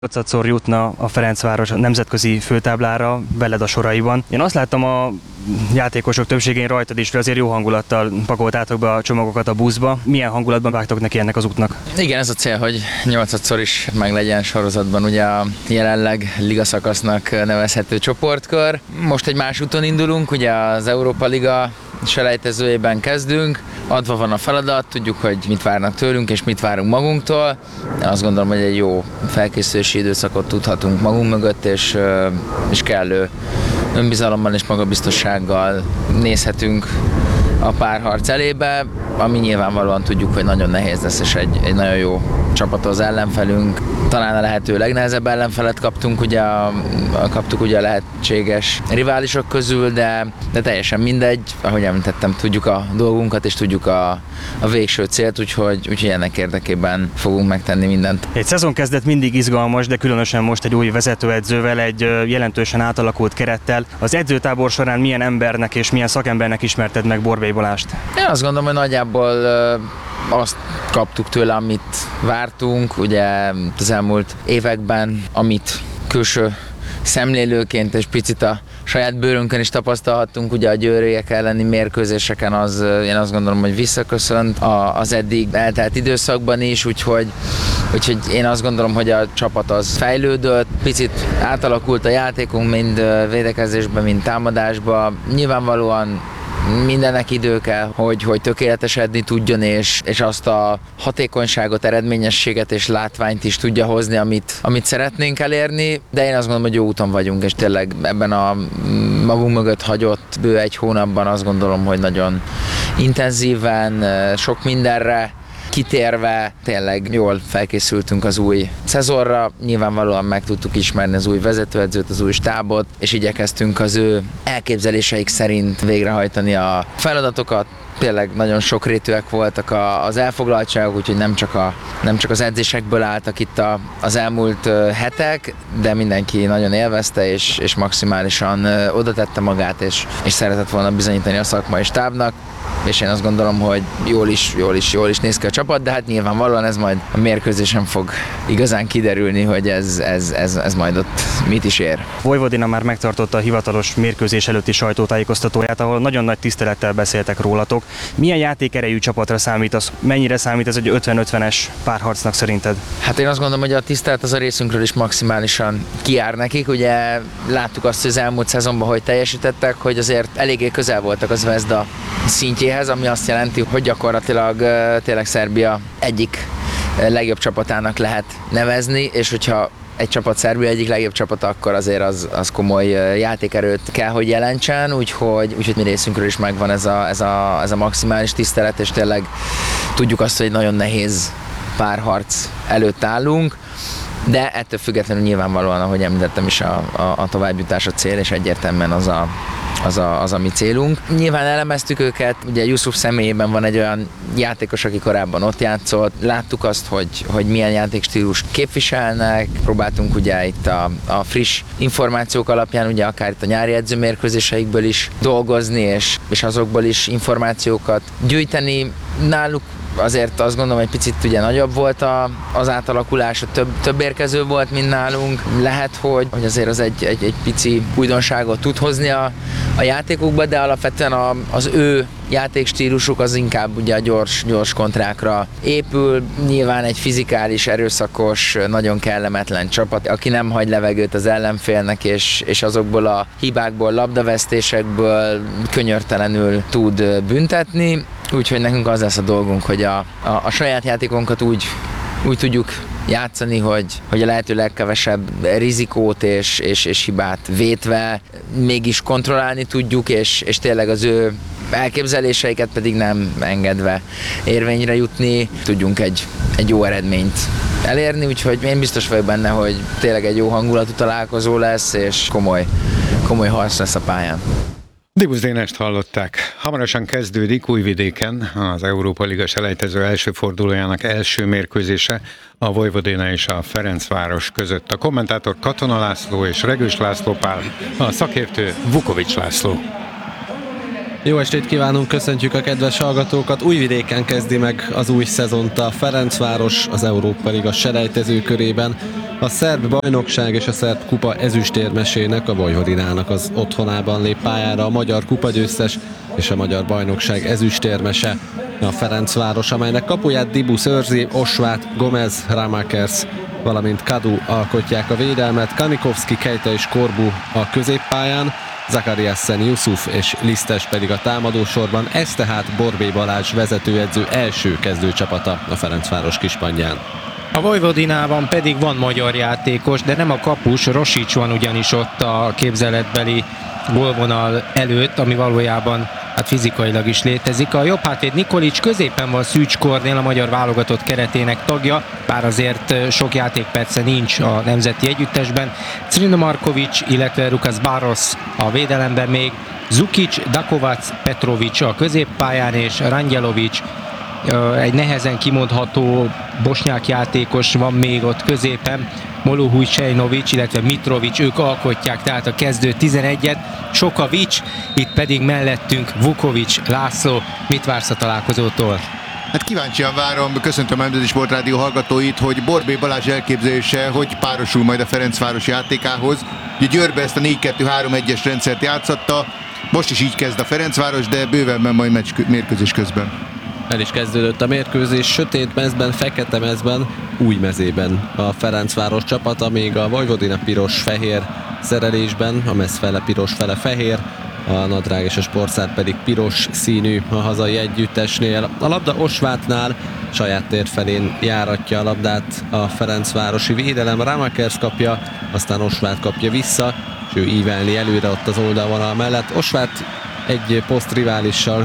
8-szor jutna a Ferencváros a nemzetközi főtáblára veled a soraiban. Én azt láttam a játékosok többségén rajtad is, hogy azért jó hangulattal pakoltátok be a csomagokat a buszba. Milyen hangulatban vágtok neki ennek az útnak? Igen, ez a cél, hogy 8-szor is meg legyen sorozatban ugye a jelenleg ligaszakasznak nevezhető csoportkör. Most egy más úton indulunk, ugye az Európa Liga selejtezőjében kezdünk, adva van a feladat, tudjuk, hogy mit várnak tőlünk és mit várunk magunktól. Én azt gondolom, hogy egy jó felkészülési időszakot tudhatunk magunk mögött, és kellő önbizalommal és magabiztossággal nézhetünk a párharc elébe, ami nyilvánvalóan tudjuk, hogy nagyon nehéz lesz, és egy nagyon jó csapat az ellenfelünk. Talán a lehető legnehezebb ellenfelet kaptuk ugye a lehetséges riválisok közül, de teljesen mindegy. Ahogy említettem, tudjuk a dolgunkat, és tudjuk a végső célt, úgyhogy ennek érdekében fogunk megtenni mindent. Egy szezonkezdet mindig izgalmas, de különösen most egy új vezetőedzővel, egy jelentősen átalakult kerettel. Az edzőtábor során milyen embernek és milyen szakembernek ismerted meg Borbély Balást? Én azt gondolom, hogy nagyjából azt kaptuk tőle, amit vártunk, ugye az elmúlt években, amit külső szemlélőként és picit a saját bőrünkön is tapasztalhattunk, ugye a győriek elleni mérkőzéseken, én azt gondolom, hogy visszaköszönt az eddig eltelt időszakban is, úgyhogy én azt gondolom, hogy a csapat az fejlődött, picit átalakult a játékunk, mind védekezésben, mind támadásban. Nyilvánvalóan mindennek idő kell, hogy tökéletesedni tudjon, és azt a hatékonyságot, eredményességet és látványt is tudja hozni, amit szeretnénk elérni, de én azt gondolom, hogy jó úton vagyunk, és tényleg ebben a magunk mögött hagyott bő egy hónapban azt gondolom, hogy nagyon intenzíven, sok mindenre kitérve tényleg jól felkészültünk az új szezonra, nyilvánvalóan meg tudtuk ismerni az új vezetőedzőt, az új stábot, és igyekeztünk az ő elképzeléseik szerint végrehajtani a feladatokat. Tényleg nagyon sokrétűek voltak az elfoglaltságok, úgyhogy nem csak az edzésekből álltak itt az elmúlt hetek, de mindenki nagyon élvezte, és maximálisan oda tette magát, és szeretett volna bizonyítani a szakmai stábnak. És én azt gondolom, hogy jól is néz ki a csapat, de hát nyilvánvalóan ez majd a mérkőzésen fog igazán kiderülni, hogy ez majd ott mit is ér. Vojvodina már megtartotta a hivatalos mérkőzés előtti sajtótájékoztatóját, ahol nagyon nagy tisztelettel beszéltek rólatok. Milyen játékerejű csapatra számítasz? Mennyire számít ez egy 50-50-es párharcnak szerinted? Hát én azt gondolom, hogy a tisztelet az a részünkről is maximálisan kijár nekik. Ugye láttuk azt, hogy az elmúlt szezonban hogy teljesítettek, hogy azért eléggé közel voltak az Zvezda szintjéhez, ami azt jelenti, hogy gyakorlatilag tényleg Szerbia egyik legjobb csapatának lehet nevezni, és hogyha egy csapat Szerbia egyik legjobb csapata, akkor azért az komoly játékerőt kell, hogy jelentsen, úgyhogy mi részünkről is megvan ez a maximális tisztelet, és tényleg tudjuk azt, hogy nagyon nehéz párharc előtt állunk, de ettől függetlenül nyilvánvalóan, ahogy említettem is, a továbbjutás a cél, és egyértelműen az a mi célunk. Nyilván elemeztük őket, ugye Yusuf személyében van egy olyan játékos, aki korábban ott játszott, láttuk azt, hogy milyen játékstílust képviselnek, próbáltunk ugye itt a friss információk alapján, ugye akár itt a nyári edzőmérkőzéseikből is dolgozni, és azokból is információkat gyűjteni. Náluk azért azt gondolom, egy picit ugye nagyobb volt az átalakulás, több érkező volt, mint nálunk. Lehet, hogy azért az egy pici újdonságot tud hozni a játékukba, de alapvetően az ő játékstílusuk az inkább ugye a gyors kontrákra épül. Nyilván egy fizikális, erőszakos, nagyon kellemetlen csapat, aki nem hagy levegőt az ellenfélnek, és azokból a hibákból, labdavesztésekből könyörtelenül tud büntetni. Úgyhogy nekünk az lesz a dolgunk, hogy a saját játékunkat úgy tudjuk játszani, hogy a lehető legkevesebb rizikót és hibát vétve mégis kontrollálni tudjuk, és tényleg az ő elképzeléseiket pedig nem engedve érvényre jutni, tudjunk egy jó eredményt elérni, úgyhogy én biztos vagyok benne, hogy tényleg egy jó hangulatú találkozó lesz, és komoly harc lesz a pályán. Dibusz Dénest hallották. Hamarosan kezdődik Újvidéken az Európa Liga selejtező első fordulójának első mérkőzése a Vojvodina és a Ferencváros között. A kommentátor Katona László és Regős László Pál, a szakértő Vukovics László. Jó estét kívánunk, köszöntjük a kedves hallgatókat. Újvidéken kezdi meg az új szezont a Ferencváros az Európa Liga selejtező körében. A szerb bajnokság és a szerb kupa ezüstérmesének, a Vojvodinának az otthonában lép pályára a magyar kupagyőztes és a magyar bajnokság ezüstérmese, a Ferencváros, amelynek kapuját Dibusz őrzi, Osvát, Gomez, Ramakers, valamint Kadu alkotják a védelmet, Kanikovski, Kejta és Korbu a középpályán, Zakariassen, Yusuf és Lisztes pedig a támadósorban. Ez tehát Borbély Balázs vezetőedző első kezdőcsapata a Ferencváros kispadján. A Vojvodinában pedig van magyar játékos, de nem a kapus, Rosics van ugyanis ott a képzeletbeli gólvonal előtt, ami valójában fizikailag is létezik. A jobb hátvéd Nikolics, középen van Szűcs Kornél, a magyar válogatott keretének tagja, bár azért sok játékperce nincs a nemzeti együttesben. Crino Markovic, illetve Lukas Barros a védelemben még, Zukic, Dakovac, Petrovic a középpályán és Rangjelovic, egy nehezen kimondható bosnyák játékos van még ott középen, Moluhuj Sejnovic, illetve Mitrovic, ők alkotják tehát a kezdő 11-et, Sokavic, itt pedig mellettünk Vukovic László. Mit vársz a találkozótól? Hát kíváncsian várom, köszöntöm a Nemzeti Sportrádió hallgatóit, hogy Borbély Balázs elképzelése hogy párosul majd a Ferencváros játékához. Ugye Győrbe ezt a 4-2-3-1-es rendszert játszatta, most is így kezd a Ferencváros, de bővebben majd mérkőzés közben. El is kezdődött a mérkőzés, sötét mezben, fekete mezben, új mezében a Ferencváros csapata, még a Vojvodina piros-fehér szerelésben, a mez fele piros, fele fehér, a nadrág és a sportszár pedig piros színű a hazai együttesnél. A labda Osvátnál, saját tér felén járatja a labdát a ferencvárosi védelem, Ramakers kapja, aztán Osvát kapja vissza, és ő ívelni előre ott az oldalvonal mellett. Osvát egy posztriválissal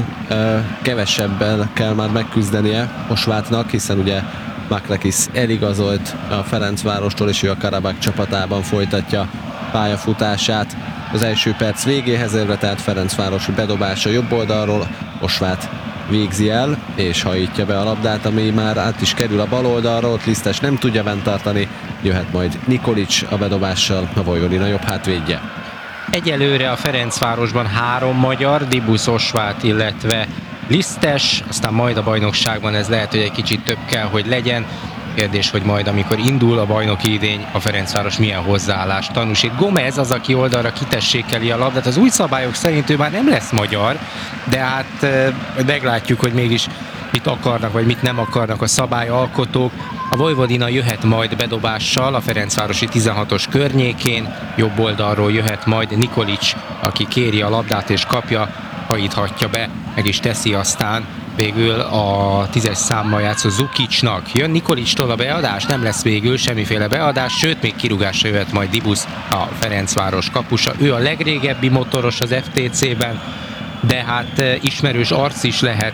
kevesebbel kell már megküzdenie Osvátnak, hiszen ugye Maklekis eligazolt a Ferencvárostól, és ő a Karabakh csapatában folytatja pályafutását. Az első perc végéhez érve, tehát Ferencváros bedobása jobb oldalról, Osvát végzi el, és hajítja be a labdát, ami már át is kerül a bal oldalról, ott Lisztes nem tudja bent tartani, jöhet majd Nikolics a bedobással, a Vojvodina jobb hátvédje. Egyelőre a Ferencvárosban 3 magyar, Dibusz, Osvát, illetve Lisztes, aztán majd a bajnokságban ez lehet, hogy egy kicsit több kell, hogy legyen. Kérdés, hogy majd amikor indul a bajnoki idény, a Ferencváros milyen hozzáállást tanúsít. Gomez az, aki oldalra kitessékeli a labdát. Az új szabályok szerint ő már nem lesz magyar, de hát meglátjuk, hogy mégis mit akarnak, vagy mit nem akarnak a szabályalkotók. A Vojvodina jöhet majd bedobással a Ferencvárosi 16-os környékén, jobb oldalról jöhet majd Nikolics, aki kéri a labdát és kapja, hajíthatja be, meg is teszi aztán végül a 10-es számmal játszó Zukicnak. Jön Nikolicstól a beadás, nem lesz végül semmiféle beadás, sőt még kirúgásra jöhet majd Dibusz, a Ferencváros kapusa. Ő a legrégebbi motoros az FTC-ben, de hát ismerős arc is lehet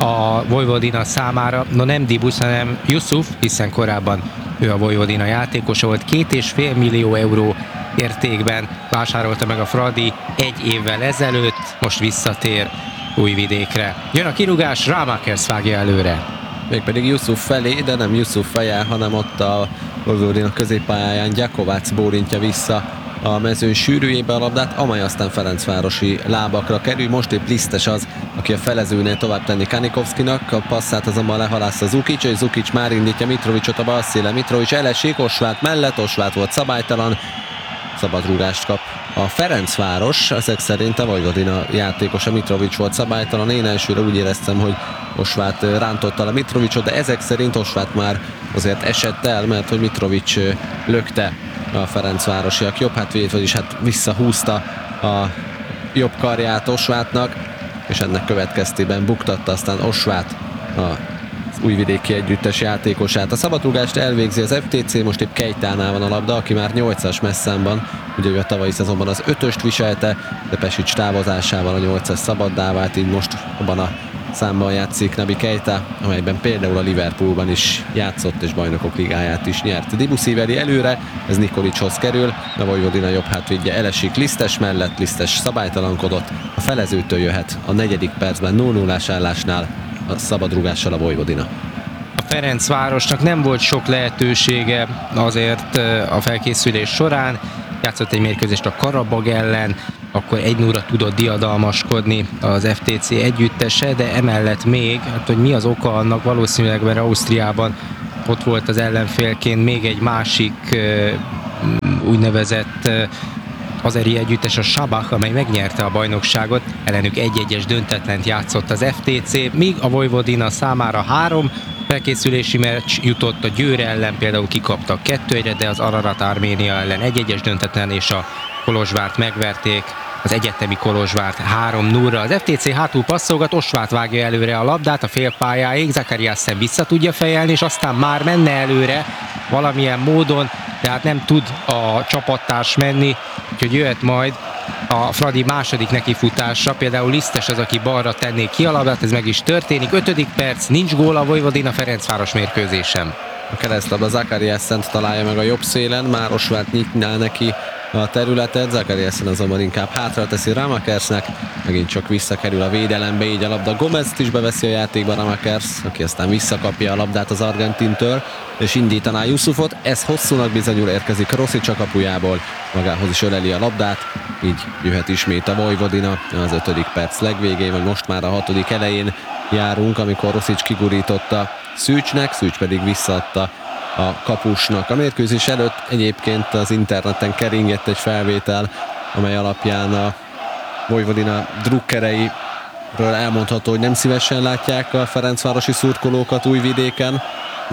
a Vojvodina számára. No, nem Dibusz, hanem Yusuf, hiszen korábban ő a Vojvodina játékosa volt. 2,5 millió euró értékben vásárolta meg a Fradi egy évvel ezelőtt, most visszatér Újvidékre. Jön a kirúgás, Ramakers vágja előre. Mégpedig Yusuf felé, de nem Yusuf feje, hanem ott a Vojvodina középpályáján Gyakovács bólintja vissza a mezőn sűrűjébe a labdát, amely aztán ferencvárosi lábakra kerül. Most épp Lisztes az, aki a felezőnél tovább tenni Kanikovszkinak, a passzát azonban lehalászta Zukic, és Zukic már indítja Mitrovicot a bal szélen. Mitrovic elesik Osvát mellett, Osvát volt szabálytalan, szabadrúgást kap a Ferencváros, ezek szerint a Vojvodina játékosa Mitrovic volt szabálytalan. Én elsőre úgy éreztem, hogy Osvát rántotta a Mitrovicot, de ezek szerint Osvát már azért esett el, mert hogy Mitrovic lökte a ferencvárosiak jobb hátvédjét, vagyis hát visszahúzta a jobb karját Osvátnak, és ennek következtében buktatta aztán Osvát az újvidéki együttes játékosát. A szabadrúgást elvégzi az FTC, most épp Kejtánál van a labda, aki már 8-as messzámban, ugye ő a tavalyi szezonban az 5-öst viselte, de Pesics távozásával a 8-as szabaddá vált, így most abban a számban játszik Nabi Keita, amelyben például a Liverpoolban is játszott és Bajnokok Ligáját is nyert. Dibusz íveli előre, ez Nikolicshoz kerül, a Vojvodina jobb hátvédje elesik Lisztes mellett, Lisztes szabálytalankodott, a felezőtől jöhet a 4. percben 0-0-ás állásnál a szabadrúgással a Vojvodina. A Ferencvárosnak nem volt sok lehetősége azért a felkészülés során, játszott egy mérkőzést a Karabag ellen, akkor 1-0-ra tudott diadalmaskodni az FTC együttese, de emellett még, hát, hogy mi az oka annak, valószínűleg mert Ausztriában ott volt az ellenfélként még egy másik úgynevezett azeri együttes, a Sabah, amely megnyerte a bajnokságot, ellenük 1-1-es döntetlent játszott az FTC, míg a Vojvodina számára 3 felkészülési meccs jutott, a Győr ellen például kikaptak 2-1-re, de az Ararat Arménia ellen 1-1-es döntetlen, és a Kolozsvárt megverték, az egyetemi Kolozsvárt 3-0-ra. Az FTC hátul passzolgat, Osvát vágja előre a labdát a félpályáig, Zakariassen vissza tudja fejelni, és aztán már menne előre valamilyen módon, de hát nem tud a csapattárs menni, úgyhogy jöhet majd a Fradi második nekifutása, például Lisztes az, aki balra tenné ki a labdát, ez meg is történik. 5. perc, nincs gól a Vojvodina Ferencváros mérkőzésen. A keresztlabda Zakariassent találja meg a jobb szélen, már Osvát nyitná neki a területet, Zakariassen azonban inkább hátra teszi Ramakersnek, megint csak visszakerül a védelembe, így a labda Gomezt is beveszi a játékba Ramakers, aki aztán visszakapja a labdát az argentintől, és indítaná Yusufot, ez hosszúnak bizonyul, érkezik Rosic a kapujából, magához is öleli a labdát, így jöhet ismét a Vojvodina az 5. perc legvégén, vagy most már a 6. elején járunk, amikor Rosic kigurította Szűcsnek, Szűcs pedig visszaadta a kapusnak. A mérkőzés előtt egyébként az interneten keringett egy felvétel, amely alapján a Vojvodina drukkereiről elmondható, hogy nem szívesen látják a ferencvárosi szurkolókat Újvidéken.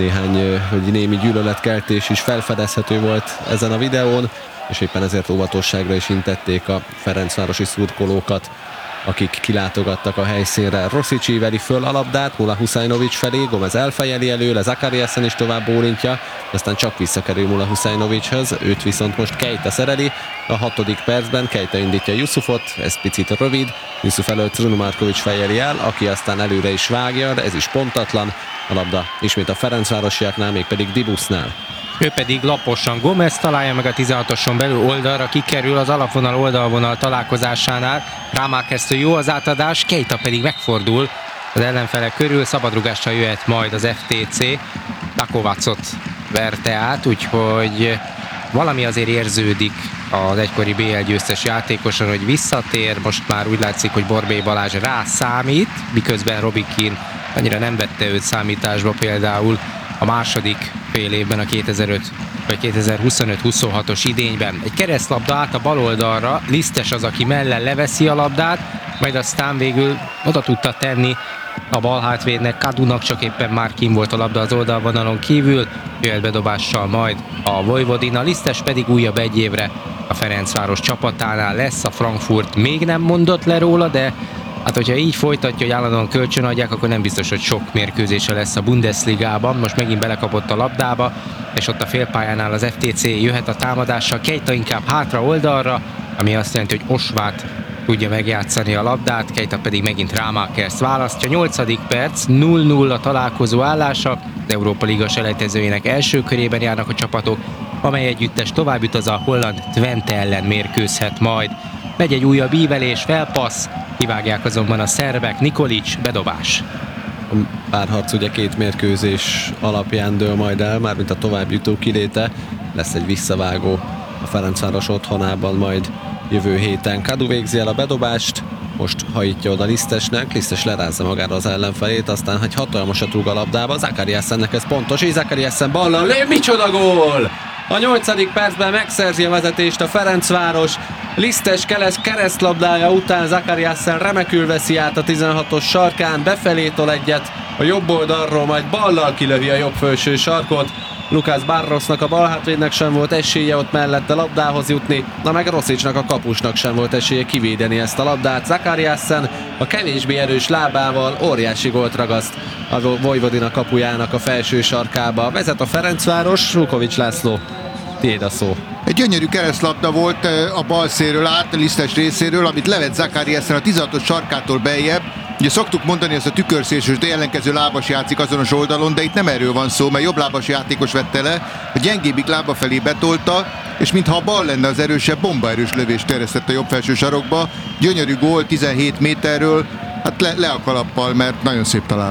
Némi gyűlöletkeltés is felfedezhető volt ezen a videón, és éppen ezért óvatosságra is intették a ferencvárosi szurkolókat, akik kilátogattak a helyszínre. Rosic íveli föl a labdát Mula Huszajnovics felé, Gomez elfejeli előle, Zakariassen is tovább bólintja, aztán csak visszakerül Mula Huszajnovicshoz, őt viszont most Keita szereli. A 6. percben Keita indítja Yusufot, ez picit rövid, Yusuf előtt Truno Markovics fejeli el, aki aztán előre is vágja, de ez is pontatlan. A labda ismét a ferencvárosiaknál, mégpedig Dibusznál. Ő pedig laposan Gomez találja meg a 16-oson belül, oldalra kikerül az alapvonal-oldalvonal találkozásánál. Rámákeresztől jó az átadás, Keita pedig megfordul az ellenfelek körül, szabadrugással jöhet majd az FTC. Takovacot verte át, úgyhogy valami azért érződik az egykori BL győztes játékoson, hogy visszatér, most már úgy látszik, hogy Borbély Balázs rá számít, miközben Robbie Keane annyira nem vette őt számításba például a második fél évben, a 2005 vagy 2025-26-os idényben. Egy keresztlabda át a bal oldalra, Lisztes az, aki mellen leveszi a labdát, majd aztán végül oda tudta tenni a bal hátvédnek, Kadunak, csak éppen már kim volt a labda az oldalvonalon kívül, jöhet bedobással majd a Vojvodina, Lisztes pedig újabb egy évre a Ferencváros csapatánál lesz, a Frankfurt még nem mondott le róla, de hát, hogyha így folytatja, hogy állandóan kölcsönadják, akkor nem biztos, hogy sok mérkőzése lesz a Bundesligában. Most megint belekapott a labdába, és ott a félpályánál az FTC jöhet a támadással. Keita inkább hátra oldalra, ami azt jelenti, hogy Osvát tudja megjátszani a labdát, Keita pedig megint Rámákerszt választja. 8. perc, 0-0 a találkozó állása, az Európa Liga selejtezőjének első körében járnak a csapatok, amely együttes tovább jut, az a holland Twente ellen mérkőzhet majd. Megy egy újabb ívelés, felpassz, kivágják azonban a szerbek, Nikolic, bedobás. A párharc ugye 2 mérkőzés alapján dől majd el, mármint a továbbjutó kiléte. Lesz egy visszavágó a Ferencváros otthonában majd jövő héten. Kadu végzi el a bedobást, most hajítja oda Lisztesnek, Lisztes lerázza magára az ellenfelét, aztán egy hatalmasat rúg a labdába, Zakariassennek ez pontos, és Zakariassen ballal lép, micsoda gól! A 8. percben megszerzi a vezetést a Ferencváros, Lisztes keresztlabdája után Zakariassen remekül veszi át a 16-os sarkán, befelé tol egyet a jobb oldalról, majd ballal kilövi a jobb felső sarkot. Lucas Barrosnak, a balhátvédnek sem volt esélye ott mellette labdához jutni, na meg Rosicnak, a kapusnak sem volt esélye kivédeni ezt a labdát. Zakariassen a kevésbé erős lábával óriási gólt ragaszt a Vojvodina kapujának a felső sarkába. Vezet a Ferencváros, Lukovics László, tiéd a szó. Egy gyönyörű keresztlabda volt a bal szélről át, a Lisztes részéről, amit levett Zakariassen a 16-os sarkától beljebb. Ugye szoktuk mondani, hogy ezt a tükörszélsős, de ellenkező lábas játszik azonos oldalon, de itt nem erről van szó, mert jobb lábas játékos vette le, a gyengébbik lába felé betolta, és mintha a bal lenne az erősebb, bombaerős lövést teresztett a jobb felső sarokba. Gyönyörű gól 17 méterről, hát le a kalappal, mert nagyon szép találat.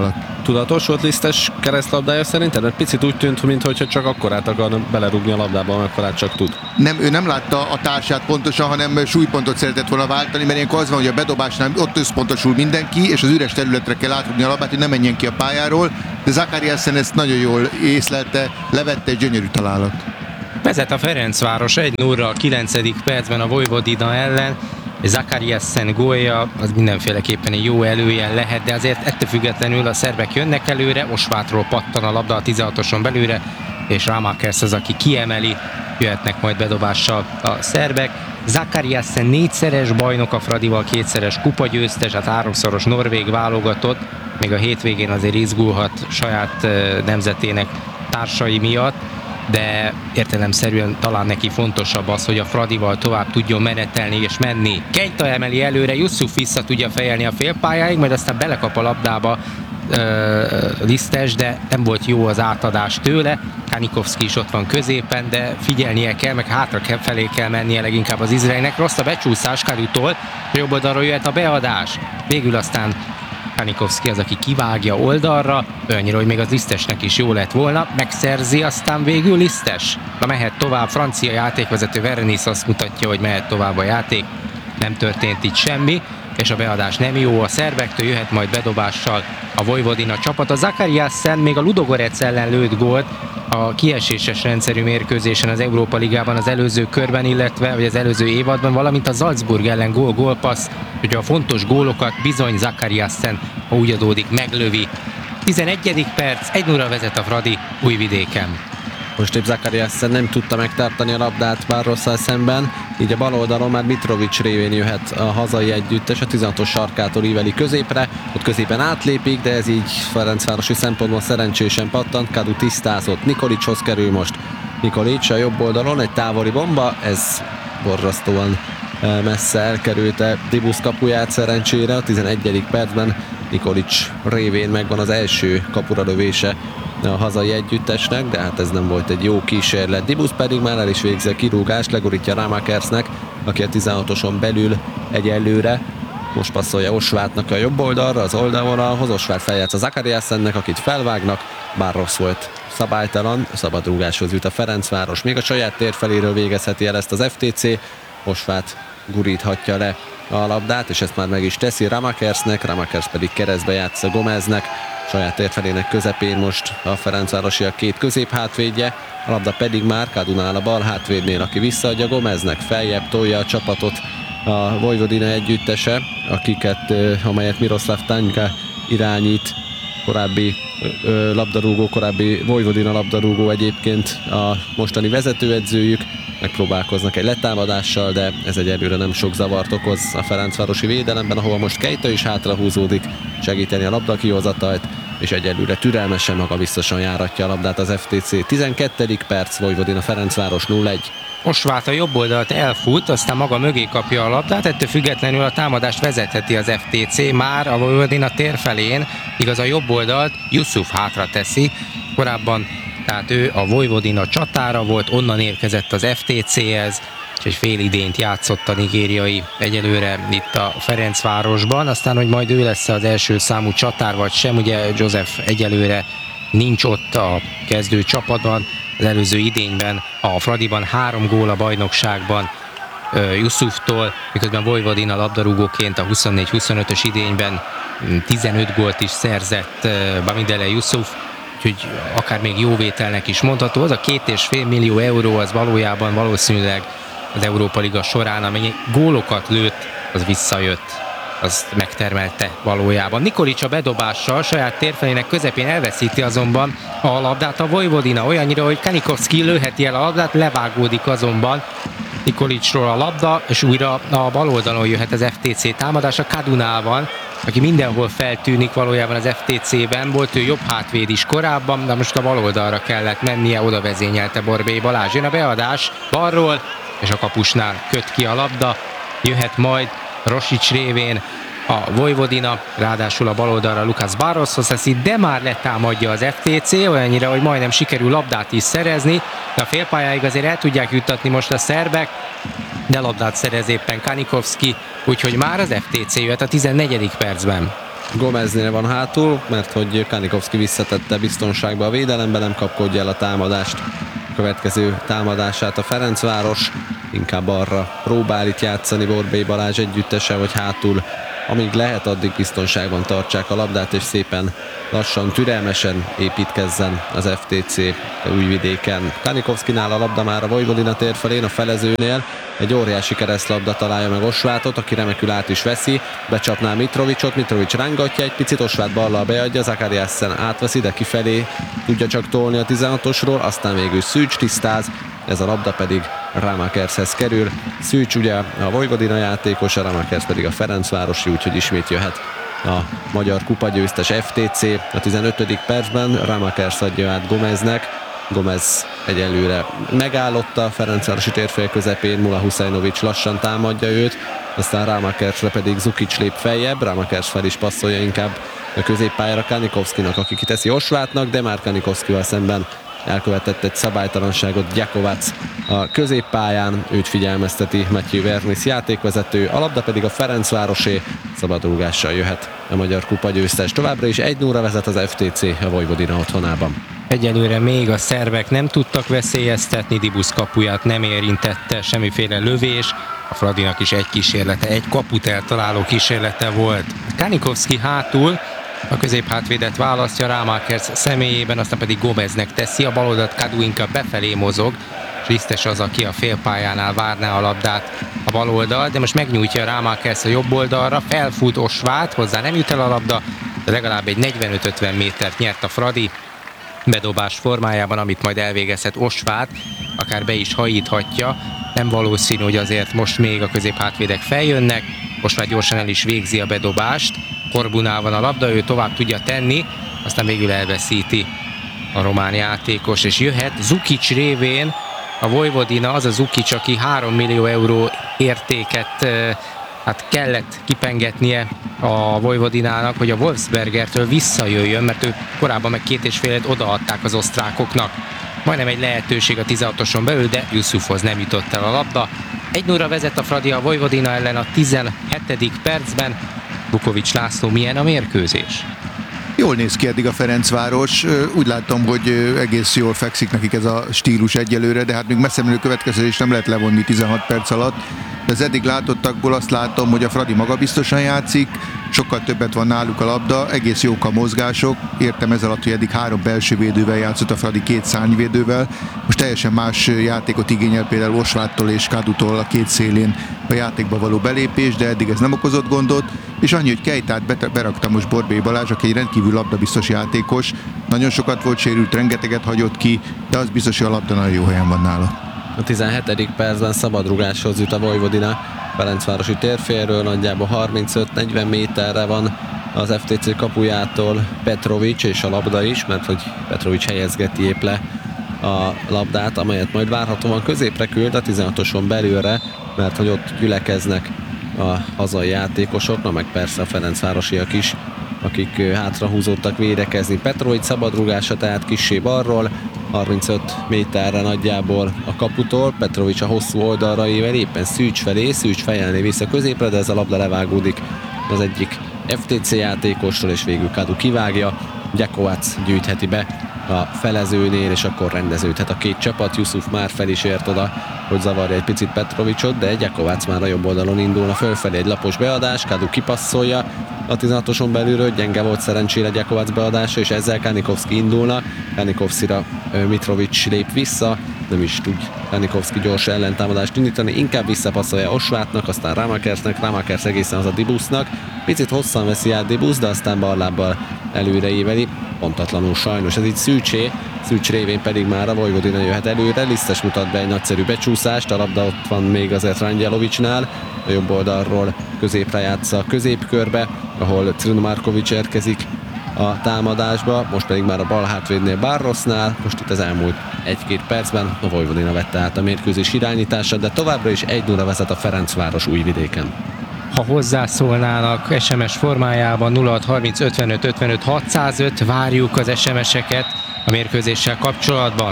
tudatos volt Lisztes keresztlabdája szerinted? Mert picit úgy tűnt, mintha csak akkorát akarna belerúgni a labdába, amekkorát csak tud. Nem, ő nem látta a társát pontosan, hanem súlypontot szeretett volna váltani, mert ilyenkor az van, hogy a bedobásnál ott összpontosul mindenki, és az üres területre kell átrugni a labdát, hogy ne menjen ki a pályáról, de Zakariasen ezt nagyon jól észlelte, levette, egy gyönyörű találat. Vezet a Ferencváros 1-0 a 9. percben a Vojvodina ellen. Zakariasen gólja az mindenféleképpen egy jó előjel lehet, de azért ettől függetlenül a szerbek jönnek előre, Osvátról pattan a labda a 16-oson belőle, és Ramakers az, aki kiemeli, jöhetnek majd bedobással a szerbek. Zakariasen 4-szeres bajnok a Fradival, 2-szeres kupagyőztes, hát 3-szoros norvég válogatott, még a hétvégén azért izgulhat saját nemzetének társai miatt, de értelemszerűen talán neki fontosabb az, hogy a Fradival tovább tudjon menetelni és menni. Keita emeli előre, Yusuf vissza tudja fejelni a félpályáig, majd aztán belekap a labdába Lisztes, de nem volt jó az átadás tőle. Kanikovszki is ott van középen, de figyelnie kell, meg hátra felé kell mennie leginkább az Izraelnek. Rossz a becsúszás Kadutól, jobb oldalról jöhet a beadás. Végül aztán Kanikovszki az, aki kivágja oldalra, olyannyira, hogy még az Lisztesnek is jó lett volna, megszerzi aztán végül Lisztes. Na mehet tovább, francia játékvezető Verenis azt mutatja, hogy mehet tovább a játék, nem történt itt semmi, és a beadás nem jó a szerbektől, jöhet majd bedobással a Vojvodina csapat. A Zakariasen még a Ludogorec ellen lőtt gólt a kieséses rendszerű mérkőzésen az Európa Ligában az előző körben, illetve vagy az előző évadban, valamint a Salzburg ellen gólpassz, hogy a fontos gólokat bizony Zakariasen, ha úgy adódik, meglövi. 11. perc, 1-0 vezet a Fradi Újvidéken. Most épp Zakariasen nem tudta megtartani a labdát Barrosszal szemben, így a bal oldalon már Mitrovic révén jöhet a hazai együttes, a 16-os sarkától íveli középre, ott középen átlépik, de ez így ferencvárosi szempontból szerencsésen pattant, Kadu tisztázott, Nikolicshoz kerül most. Nikolics a jobb oldalon, egy távoli bomba, ez borzasztóan messze elkerülte Dibusz kapuját szerencsére, a 11. percben Nikolics révén megvan az első kapura lövése a hazai együttesnek, de hát ez nem volt egy jó kísérlet. Dibusz pedig már el is végzi a kirúgást, legurítja Ramakersnek, aki a 16-oson belül egyelőre. Most passzolja Osvátnak a jobb oldalra, az oldalvonalhoz, Osvát feljátsz a Zakariasennek, akit felvágnak, bár rossz volt, szabálytalan, szabadrúgáshoz jut a Ferencváros, még a saját tér feléről végezheti el ezt az FTC, Osvát guríthatja le a labdát, és ezt már meg is teszi Ramakersnek, Ramakers pedig keresztbe játsza Gomeznek, saját térfelének közepén most a Ferencvárosiak két középhátvédje, a labda pedig már Kadunál a bal hátvédnél, aki visszaadja Gomeznek, feljebb tolja a csapatot a Vojvodina együttese, amelyet Miroslav Tanjga irányít, korábbi labdarúgó, korábbi Vojvodina labdarúgó egyébként a mostani vezetőedzőjük. Megpróbálkoznak egy letámadással, de ez egyelőre nem sok zavart okoz a ferencvárosi védelemben, ahol most Keita is hátrahúzódik, segíteni a labdakihozatalt, és egyelőre türelmesen, magabiztosan járatja a labdát az FTC. 12. perc, Vojvodina Ferencváros 0-1. Osvát a jobb oldalt elfut, aztán maga mögé kapja a labdát, ettől függetlenül a támadást vezetheti az FTC, már a Vojvodina tér felén, igaz a jobb oldalt Yusuf hátra teszi, korábban tehát ő a Vojvodina csatára volt, onnan érkezett az FTC-hez, és egy fél idényt játszott a nigériai egyelőre itt a Ferencvárosban, aztán, hogy majd ő lesz az első számú csatár, vagy sem, ugye Joseph egyelőre nincs ott a kezdő csapatban, az előző idényben a Fradiban 3 gól a bajnokságban Yusuftól, miközben Vojvodina labdarúgóként a 24-25-ös idényben 15 gólt is szerzett Bamidele Yusuf, úgyhogy akár még jóvételnek is mondható. Az a 2,5 millió euró az valójában valószínűleg az Európa Liga során, amennyi gólokat lőtt, az visszajött, az megtermelte valójában. Nikolics a bedobással saját térfelének közepén elveszíti azonban a labdát a Vojvodina, olyannyira, hogy Kanikovszki lőheti el a labdát, levágódik azonban Nikolicsról a labda, és újra a bal oldalon jöhet az FTC támadása Kadunával, aki mindenhol feltűnik valójában az FTC-ben, volt ő jobb hátvéd is korábban, de most a bal oldalra kellett mennie, oda vezényelte Borbély Balázs. Jön a beadás balról, és a kapusnál köt ki a labda, jöhet majd Rosics révén a Vojvodina, ráadásul a bal oldalra Lucas Barroshoz teszi, de már letámadja az FTC, olyannyira, hogy majdnem sikerül labdát is szerezni, de a félpályáig azért el tudják juttatni most a szerbek, de labdát szerez éppen Kanikovszki, úgyhogy már az FTC jöhet a 14. percben. Gomeznél van hátul, mert hogy Kanikovszki visszatette biztonságba a védelembe, nem kapkodja el a támadást. A következő támadását a Ferencváros inkább arra próbál itt játszani Borbély Balázs együttese, hogy hátul amíg lehet, addig biztonságban tartsák a labdát, és szépen lassan, türelmesen építkezzen az FTC Újvidéken. Kanikovszkinál a labda már a Vojvodina tér felén, a felezőnél egy óriási keresztlabda találja meg Osvátot, aki remekül át is veszi, becsapná Mitrovicsot, Mitrovics rángatja egy picit, Osvát ballal beadja, Zakariassen átveszi, de kifelé tudja csak tolni a 16-osról, aztán végül Szűcs tisztáz, ez a labda pedig Rámakershez kerül. Szűcs ugye a Vojvodina játékos, a Rámakers pedig a Ferencvárosi, úgyhogy ismét jöhet a magyar kupagyőztes FTC. A 15. percben Rámakers adja át Gomeznek. Gomez egyelőre megállotta a Ferencvárosi térfél közepén, Mula Huszajnovics lassan támadja őt, aztán Rámakersre pedig Zukic lép feljebb, Rámakers fel is passzolja inkább a középpályára Kanikovszkinak, aki kiteszi Osvátnak, de már Kanikovszkival szemben elkövetett egy szabálytalanságot Gyakovac a középpályán, őt figyelmezteti Matthew Vernis játékvezető, a labda pedig a Ferencvárosé, szabadrúgással jöhet a magyar kupa győztes. Továbbra is 1-0-ra vezet az FTC a Vojvodina otthonában. Egyelőre még a szerbek nem tudtak veszélyeztetni, Dibusz kapuját nem érintette semmiféle lövés, a Fradinak is egy kísérlete, egy kaput eltaláló kísérlete volt. Kanikovszki hátul, a középhátvédet választja Rámakers személyében, aztán pedig Gomeznek teszi, a baloldalt Kadu inkább befelé mozog, és Lisztes az, aki a félpályánál várná a labdát a baloldal, de most megnyújtja Rámakers a jobb oldalra, felfut Osvát, hozzá nem jut el a labda, de legalább egy 45-50 métert nyert a Fradi bedobás formájában, amit majd elvégezhet Osvát, akár be is hajíthatja. Nem valószínű, hogy azért most még a középhátvédek feljönnek, Osvát gyorsan el is végzi a bedobást, Korbunál van a labda, ő tovább tudja tenni, aztán végül elveszíti a román játékos, és jöhet Zukic révén a Vojvodina, az a Zukic, aki 3 millió euró értéket kellett kipengetnie a Vojvodinának, hogy a Wolfsbergertől visszajöjjön, mert ő korábban meg 2,5 odaadták az osztrákoknak. Majdnem egy lehetőség a 16-oson belül, de Yusufhoz nem jutott el a labda. 1-0-ra vezet a Fradi a Vojvodina ellen a 17. percben. Bukovics László, milyen a mérkőzés? Jól néz ki eddig a Ferencváros, úgy látom, hogy egész jól fekszik nekik ez a stílus egyelőre, de hát még messze menő következtetés nem lehet levonni 16 perc alatt. De az eddig látottakból azt látom, hogy a Fradi magabiztosan játszik, sokkal többet van náluk a labda, egész jók a mozgások, értem ez alatt, hogy eddig 3 belső védővel játszott a Fradi, 2 szárnyvédővel, most teljesen más játékot igényel például Osváttól és Kadutól a két szélén a játékba való belépés, de eddig ez nem okozott gondot, és annyi, hogy Kejtát berakta most Borbély Balázs, aki egy rendkívül labdabiztos játékos, nagyon sokat volt sérült, rengeteget hagyott ki, de az biztos, hogy a labda nagyon jó helyen van nála. A 17. percben szabadrugáshoz jut a Vojvodina Ferencvárosi térfélről, nagyjából 35-40 méterre van az FTC kapujától Petrovics, és a labda is, mert hogy Petrovics helyezgeti épp le a labdát, amelyet majd várhatóan középre küld a 16-oson belülre, mert hogy ott gyülekeznek a hazai játékosok, na meg persze a ferencvárosiak is, akik hátrahúzódtak védekezni. Petrovics szabadrugása tehát kissé balról, 35 méterre nagyjából a kaputól, Petrovics a hosszú oldalra ével éppen Szűcs felé, Szűcs fejelné vissza középre, de ez a labda levágódik az egyik FTC játékosról, és végül Kadu kivágja, Gyakovac gyűjtheti be a felezőnél, és akkor rendeződhet a két csapat. Yusuf már fel is ért oda, hogy zavarja egy picit Petrovicsot, de Gyakovac már a jobb oldalon indulna fölfelé, egy lapos beadás, Kadu kipasszolja a 16-oson belülről, gyenge volt szerencsére Gyakovac beadása, és ezzel Kanikovszki indulna. Kanikovszkira Mitrovics lép vissza, nem is tud Kanikovszki gyors ellentámadást indítani, inkább visszapasszolja Osvátnak, aztán Rámakersnek, Rámakers egészen az a Dibusznak. Picit hosszan veszi át Dibusz, de aztán ballábbal előre éveli, pontatlanul sajnos. Ez így Szűcsé, Szűcs révén pedig már a Vojvodina jöhet előre, Lisztes mutat be egy nagyszerű becsúszást, a labda ott van még azért Rangyelovicsnál, a jobb oldalról középre játsza a középkörbe, ahol Crn Markovics érkezik a támadásba, most pedig már a bal hátvédnél Barrosnál, most itt az elmúlt 1-2 percben a Vojvodina vette át a mérkőzés irányítását, de továbbra is 1-0 vezet a Ferencváros Újvidéken. Ha hozzászólnának SMS formájában 0630 55 55 605, várjuk az SMS-eket a mérkőzéssel kapcsolatban.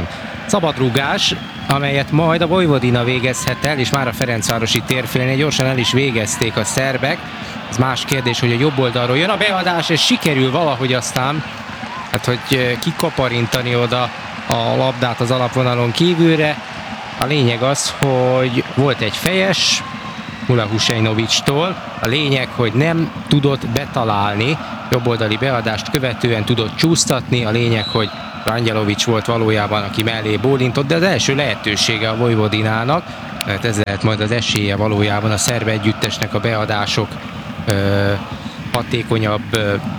Szabadrúgás, amelyet majd a Vojvodina végezhet el, és már a Ferencvárosi térfélnél gyorsan el is végezték a szerbek. Ez más kérdés, hogy a jobb oldalról jön a beadás, és sikerül valahogy aztán, hát hogy kikaparintani oda a labdát az alapvonalon kívülre. A lényeg az, hogy volt egy fejes Mula Husejnovicstól. A lényeg, hogy nem tudott betalálni, jobboldali beadást követően tudott csúsztatni. A lényeg, hogy Rangyelovics volt valójában, aki mellé bólintott, de az első lehetősége a Vojvodinának, tehát ez lehet majd az esélye valójában a szerb együttesnek a beadások hatékonyabb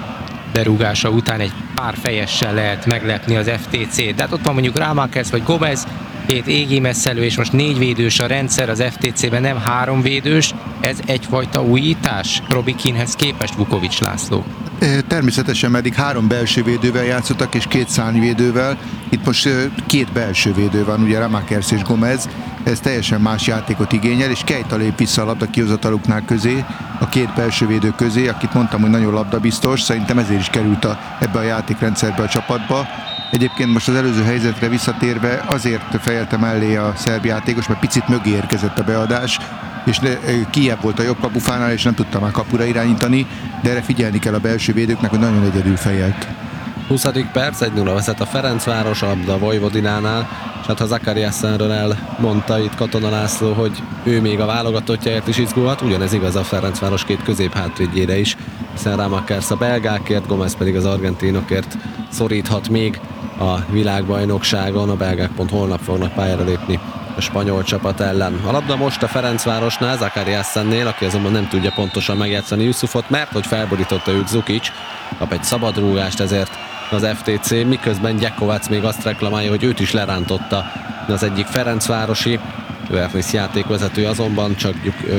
berúgása után egy pár fejessel lehet meglepni az FTC-t. De hát ott van mondjuk Rámákers vagy Gomez, 2 égi messzelő, és most 4 védős a rendszer, az FTC-ben nem 3 védős. Ez egyfajta újítás Robi Keane-hez képest, Vukovics László? Természetesen, meddig 3 belső védővel játszottak, és 2 szárnyvédővel. Itt most 2 belső védő van, ugye Rámákers és Gomez. Ez teljesen más játékot igényel, és Keita lép vissza a labda kihozataluknál közé, a 2 belső védő közé, akit mondtam, hogy nagyon labdabiztos, szerintem ezért is került ebbe a játékrendszerbe a csapatba. Egyébként most az előző helyzetre visszatérve azért fejelte mellé a szerb játékos, mert picit mögé érkezett a beadás, és kijebb volt a jobb kapufánál, és nem tudta már kapura irányítani, de erre figyelni kell a belső védőknek, hogy nagyon egyedül fejelt. 20. perc, 1-0 vezet a Ferencváros, a labda a Vojvodinánál, és hát ha Zakariasenről elmondta itt Katona László, hogy ő még a válogatottjáért is izgulhat, ugyanez igaz a Ferencváros 2 középhátvédjére is, hiszen Rámákers a belgákért, Gomez pedig az argentinokért szoríthat még a világbajnokságon. A belgák pont holnap fognak pályára lépni a spanyol csapat ellen. A labda most a Ferencvárosnál, Zakariasennél, aki azonban nem tudja pontosan megjátszani Yusufot, mert hogy felborította őt Zukic, kap egy szabadrúgást ezért az FTC, miközben Gyakovac még azt reklamálja, hogy őt is lerántotta az egyik ferencvárosi. Vernis játékvezető azonban csak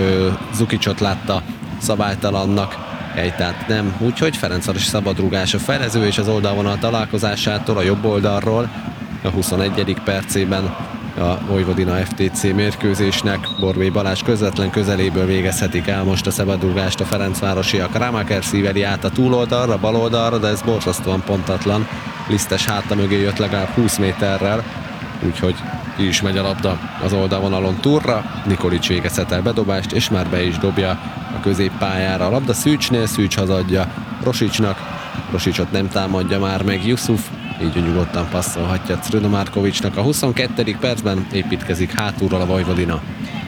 Zukicot látta szabálytalannak, tehát nem. Úgyhogy Ferencvárosi szabadrúgás a felező és az oldalvonal találkozásától a jobb oldalról a 21. percében a Vojvodina FTC mérkőzésnek. Borbély Balázs közvetlen közeléből végezhetik el most a szabadrúgást a ferencvárosiak. Rámákers szíveli át a túloldalra, baloldalra, de ez borzasztóan pontatlan. Lisztes háta mögé jött legalább 20 méterrel, úgyhogy ki is megy a labda az oldalvonalon túlra. Nikolic végezhet el bedobást, és már be is dobja a középpályára. A labda Szűcsnél, Szűcs hazadja Rosicsnak. Rosicsot nem támadja már meg Yusuf, így nyugodtan passzolhatja Crno Markovicsnak. A 22. percben építkezik hátulról a Vojvodina.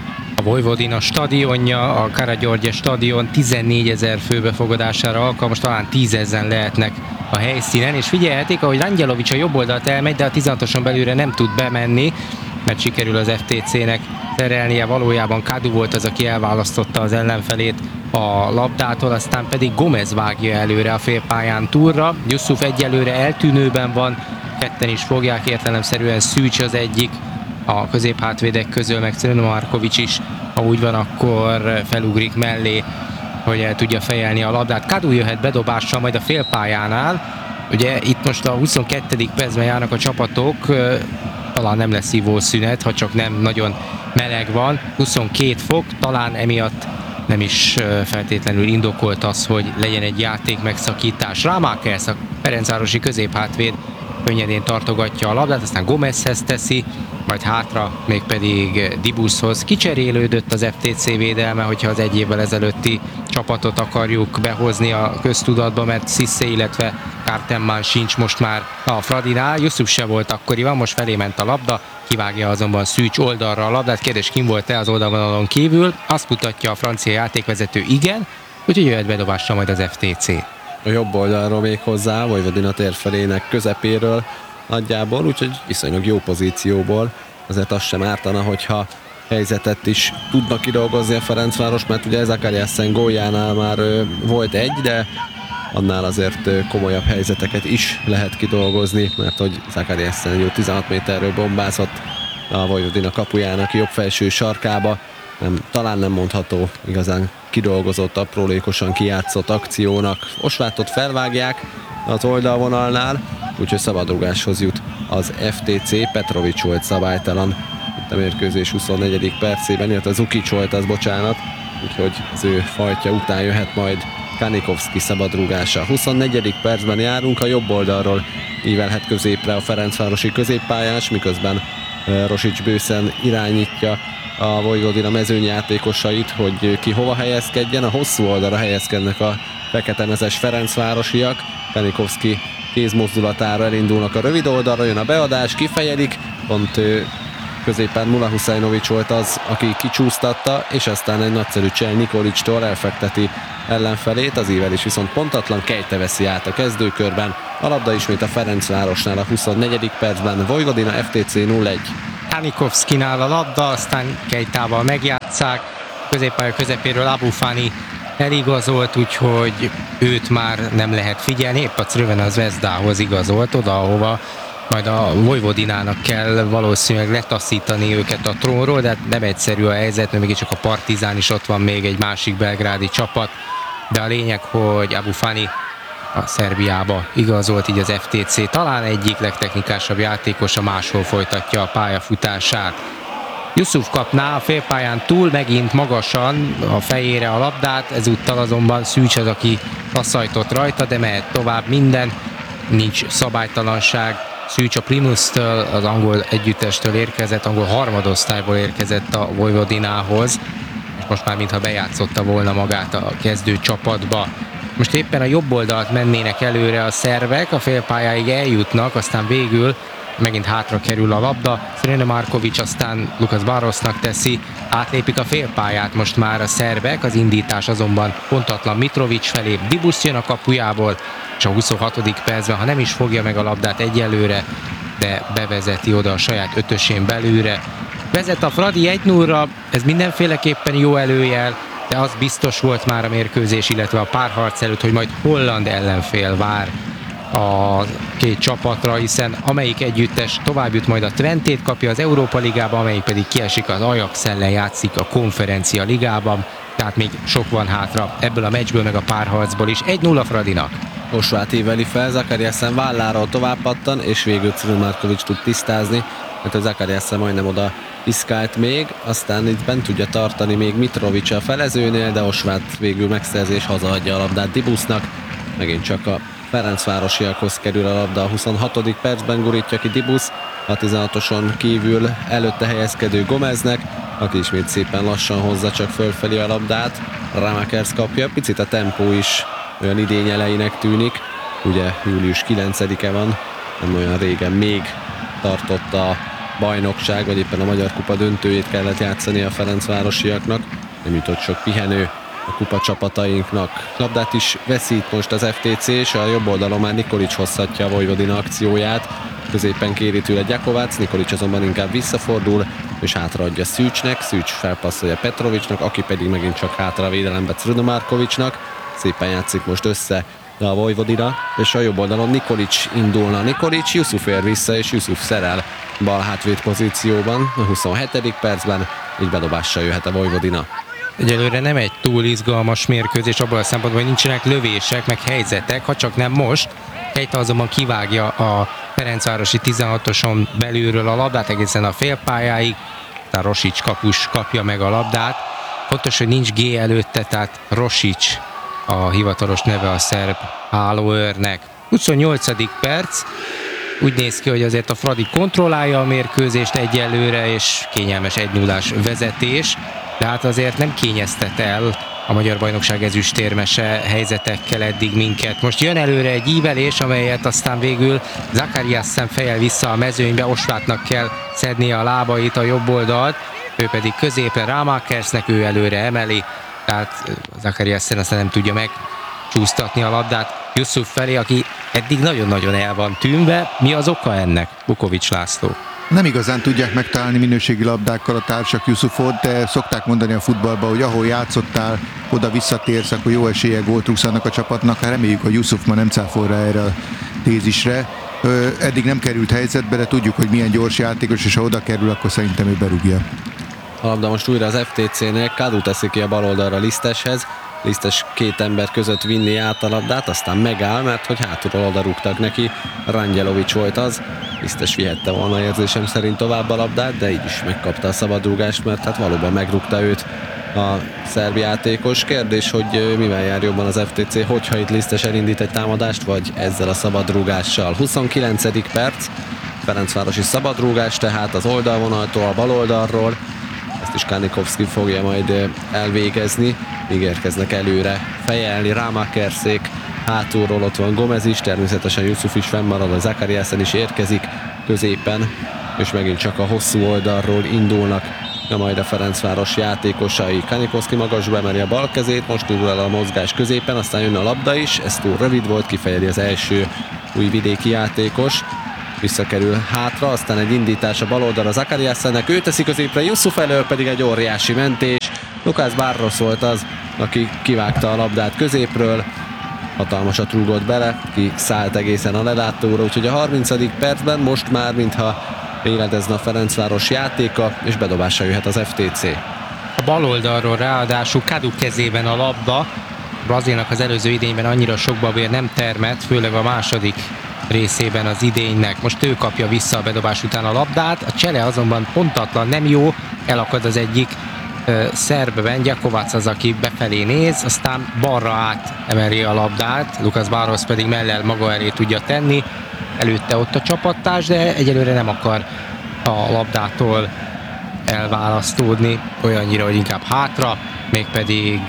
A Vojvodina stadionja, a Karagyörgye stadion 14 000 főbefogadására alkalmas, talán 10 000 lehetnek a helyszínen, és figyelhetik, ahogy Rangyelovics a jobb oldalt elmegy, de a 16-oson belülre nem tud bemenni, mert sikerül az FTC-nek terelnie. Valójában Kadu volt az, aki elválasztotta az ellenfelét a labdától, aztán pedig Gomez vágja előre a félpályán túlra. Yusuf egyelőre eltűnőben van, ketten is fogják, értelemszerűen Szűcs az egyik, a középhátvédek közül meg Crno Markovics is, ha úgy van, akkor felugrik mellé, hogy el tudja fejelni a labdát. Kadu jöhet bedobással majd a félpályánál. Ugye itt most a 22. percben járnak a csapatok, talán nem lesz ivószünet, ha csak nem nagyon meleg van. 22 fok, talán emiatt nem is feltétlenül indokolt az, hogy legyen egy játék megszakítás. Rámákers, a ferencvárosi középhátvéd könnyedén tartogatja a labdát, aztán Gomezhez teszi, majd hátra mégpedig Dibuszhoz. Kicserélődött az FTC védelme, hogyha az 1 évvel ezelőtti csapatot akarjuk behozni a köztudatba, mert Cissé, illetve Kártenman sincs most már a Fradinál. Yusuf se volt akkoriban, most felé ment a labda, kivágja azonban Szűcs oldalra a labdát. Kérdés, kim volt-e az oldalvonalon kívül? Azt mutatja a francia játékvezető, igen, úgyhogy jöhet bedobásra majd az FTC. A jobb oldalról még hozzá, Vojvodina térfelének közepéről nagyjából, úgyhogy viszonylag jó pozícióból. Azért az sem ártana, hogyha helyzetet is tudnak kidolgozni a Ferencváros, mert ugye Zakariasen góljánál már volt egy, de annál azért komolyabb helyzeteket is lehet kidolgozni, mert hogy Zakariasen jó 16 méterről bombázott a Vojvodina kapujának jobb felső sarkába. Talán nem mondható igazán kidolgozott, aprólékosan kijátszott akciónak. Osvátot felvágják az oldalvonalnál, úgyhogy szabadrugáshoz jut az FTC. Petrovics volt szabálytalan itt a mérkőzés 24. percében, illetve Zukic volt az, bocsánat, úgyhogy az ő fajtja után jöhet majd Kanikovszki szabadrúgása. 24. percben járunk, a jobb oldalról ívelhet középre a ferencvárosi középpályás, miközben Rosics bőszen irányítja a Vojvodina mezőnyjátékosait, hogy ki hova helyezkedjen. A hosszú oldalra helyezkednek a feketemezes ferencvárosiak. Kanikovszki kézmozdulatára elindulnak a rövid oldalra, jön a beadás, kifejedik, pont középen Mula Huszajnovics volt az, aki kicsúsztatta, és aztán egy nagyszerű csel Nikolics-tól elfekteti ellenfelét, az ívelés viszont pontatlan, Kejte veszi át a kezdőkörben. A labda ismét a Ferencvárosnál a 24. percben, Vojvodina FTC 0-1. Kanikovszkinál a labda, aztán Kejtával megjátsszák, középpálya közepéről Abufani eligazolt, úgyhogy őt már nem lehet figyelni, épp a Crvena Zvezdához igazolt, oda, ahova majd a Vojvodinának kell valószínűleg letaszítani őket a trónról, de nem egyszerű a helyzet, mert mégiscsak a Partizán is ott van, még egy másik belgrádi csapat, de a lényeg, hogy Abufani a Szerbiába igazolt, így az FTC talán egyik legtechnikásabb játékosa, máshol folytatja a pályafutását. Yusuf kapná a félpályán túl, megint magasan a fejére a labdát, ezúttal azonban Szűcs az, aki passzajtott rajta, de mehet tovább minden, nincs szabálytalanság. Szűcs a Plymouth-től, az angol együttestől érkezett, angol harmadosztályból érkezett a Vojvodinához, és most már mintha bejátszotta volna magát a kezdő csapatba. Most éppen a jobb oldalt mennének előre a szervek, a félpályáig eljutnak, aztán végül megint hátra kerül a labda, Srene Markovic aztán Lukas Barosnak teszi, átlépik a félpályát most már a szerbek, az indítás azonban pontatlan Mitrovic felé, Dibusz jön a kapujából, és a 26. percben, ha nem is fogja meg a labdát egyelőre, de bevezeti oda a saját ötösén belőle. Vezet a Fradi 1-0-ra, ez mindenféleképpen jó előjel, de az biztos volt már a mérkőzés, illetve a párharc előtt, hogy majd holland ellenfél vár a két csapatra, hiszen amelyik együttes tovább jut, majd a Twentét kapja az Európa Ligába, amelyik pedig kiesik, az Ajax ellen játszik a Konferencia Ligában, tehát még sok van hátra ebből a meccsből, meg a párharcból is. 1-0 Fradinak. Osvát éveli fel, Zakariasen válláról tovább pattan, és végül Cyril Markovics tud tisztázni, mert a Zakariasen majdnem oda piszkált még, aztán itt bent tudja tartani még Mitrovic a felezőnél, de Osvát végül megszerzés, hazaadja a labdát Dibusznak, megint csak a ferencvárosiakhoz kerül a labda, a 26. percben gurítja ki Dibusz, a 16-oson kívül előtte helyezkedő Gomeznek, aki ismét szépen lassan hozza csak fölfelé a labdát, Ramakers kapja, picit a tempó is olyan idényeleinek tűnik, ugye július 9-e van, nem olyan régen még tartott a bajnokság, vagy éppen a Magyar Kupa döntőjét kellett játszani a ferencvárosiaknak, nem jutott sok pihenő a kupa csapatainknak. Labdát is veszít most az FTC, és a jobb oldalon már Nikolics hozhatja a Vojvodina akcióját. Középen kéri tőle Gyakovac, Nikolics azonban inkább visszafordul, és hátraadja Szűcsnek, Szűcs felpasszolja Petrovicsnak, aki pedig megint csak hátra a védelembe Crno Markovicsnak. Szépen játszik most össze a Vojvodina, és a jobb oldalon Nikolics indulna. Nikolics, Yusuf ér vissza, és Yusuf szerel bal hátvéd pozícióban a 27. percben, így bedobással jöhet a Vojvodina. Egyelőre nem egy túl izgalmas mérkőzés abból a szempontból, hogy nincsenek lövések, meg helyzetek, ha csak nem most. Kejte azonban kivágja a Ferencvárosi 16-oson belülről a labdát egészen a félpályáig, tehát Rosics kapus kapja meg a labdát. Fontos, hogy nincs G előtte, tehát Rosics a hivatalos neve a szerb állóőrnek. 28. perc, úgy néz ki, hogy azért a Fradi kontrollálja a mérkőzést egyelőre, és kényelmes 1-0-ás vezetés, de hát azért nem kényeztet el a Magyar Bajnokság ezüstérmese helyzetekkel eddig minket. Most jön előre egy ívelés, amelyet aztán végül Zakariasen fejel vissza a mezőnybe, Osvátnak kell szednie a lábait, a jobb oldalt, ő pedig középre Ramakersnek, ő előre emeli, tehát Zakariasen aztán nem tudja megcsúsztatni a labdát Yusuf felé, aki eddig nagyon-nagyon el van tűnve. Mi az oka ennek, Bukovics László? Nem igazán tudják megtalálni minőségi labdákkal a társak Yusufot, de szokták mondani a futballban, hogy ahol játszottál, oda visszatérsz, akkor jó esélye gólt rúgsz annak a csapatnak. Hát reméljük, hogy Yusuf ma nem cáfol rá erre a tézisre. Eddig nem került helyzetbe, de tudjuk, hogy milyen gyors játékos, és ha oda kerül, akkor szerintem ő berúgja. A labda most újra az FTC-nél, Kadu teszi ki a bal oldalra Liszteshez. Lisztes két ember között vinni át a labdát, aztán megáll, mert hogy hátulról oda rúgtak neki. Rangyelovics volt az. Lisztes vihette volna érzésem szerint tovább a labdát, de így is megkapta a szabadrúgást, mert hát valóban megrúgta őt a szerb játékos. Kérdés, hogy mivel jár jobban az FTC, hogyha itt Lisztes elindít egy támadást, vagy ezzel a szabadrúgással. 29. perc, Ferencvárosi szabadrúgás, tehát az oldalvonaltól, a bal oldalról. Ezt is Kanikovszki fogja majd elvégezni, míg érkeznek előre fejelni Rámakerszék, hátulról ott van Gomez is, természetesen Yusuf is fennmarad, a Zakariasen is érkezik középen, és megint csak a hosszú oldalról indulnak majd a Ferencváros játékosai. Kanikovszki magasba emeli a bal kezét, most indul el a mozgás középen, aztán jön a labda is, ez túl rövid volt, kifejeli az első újvidéki játékos. Visszakerül hátra, aztán egy indítás a bal oldalra Zakariasennek, ő teszi középre, Yusuf elől pedig egy óriási mentés. Lucas Barros volt az, aki kivágta a labdát középről, hatalmasat rúgott bele, ki szállt egészen a lelátóra, úgyhogy a 30. percben most már mintha éledezne a Ferencváros játéka, és bedobásra jöhet az FTC. A bal oldalról ráadásul Kadu kezében a labda. Brazilnak az előző idényben annyira sok babér nem termett, főleg a második részében az idénynek. Most ő kapja vissza a bedobás után a labdát, a csele azonban pontatlan, nem jó, elakad az egyik szerbben, Gyakovac az, aki befelé néz, aztán balra át emeli a labdát, Lucas Barros pedig mellel maga elé tudja tenni, előtte ott a csapattárs, de egyelőre nem akar a labdától elválasztódni, olyannyira, hogy inkább hátra, mégpedig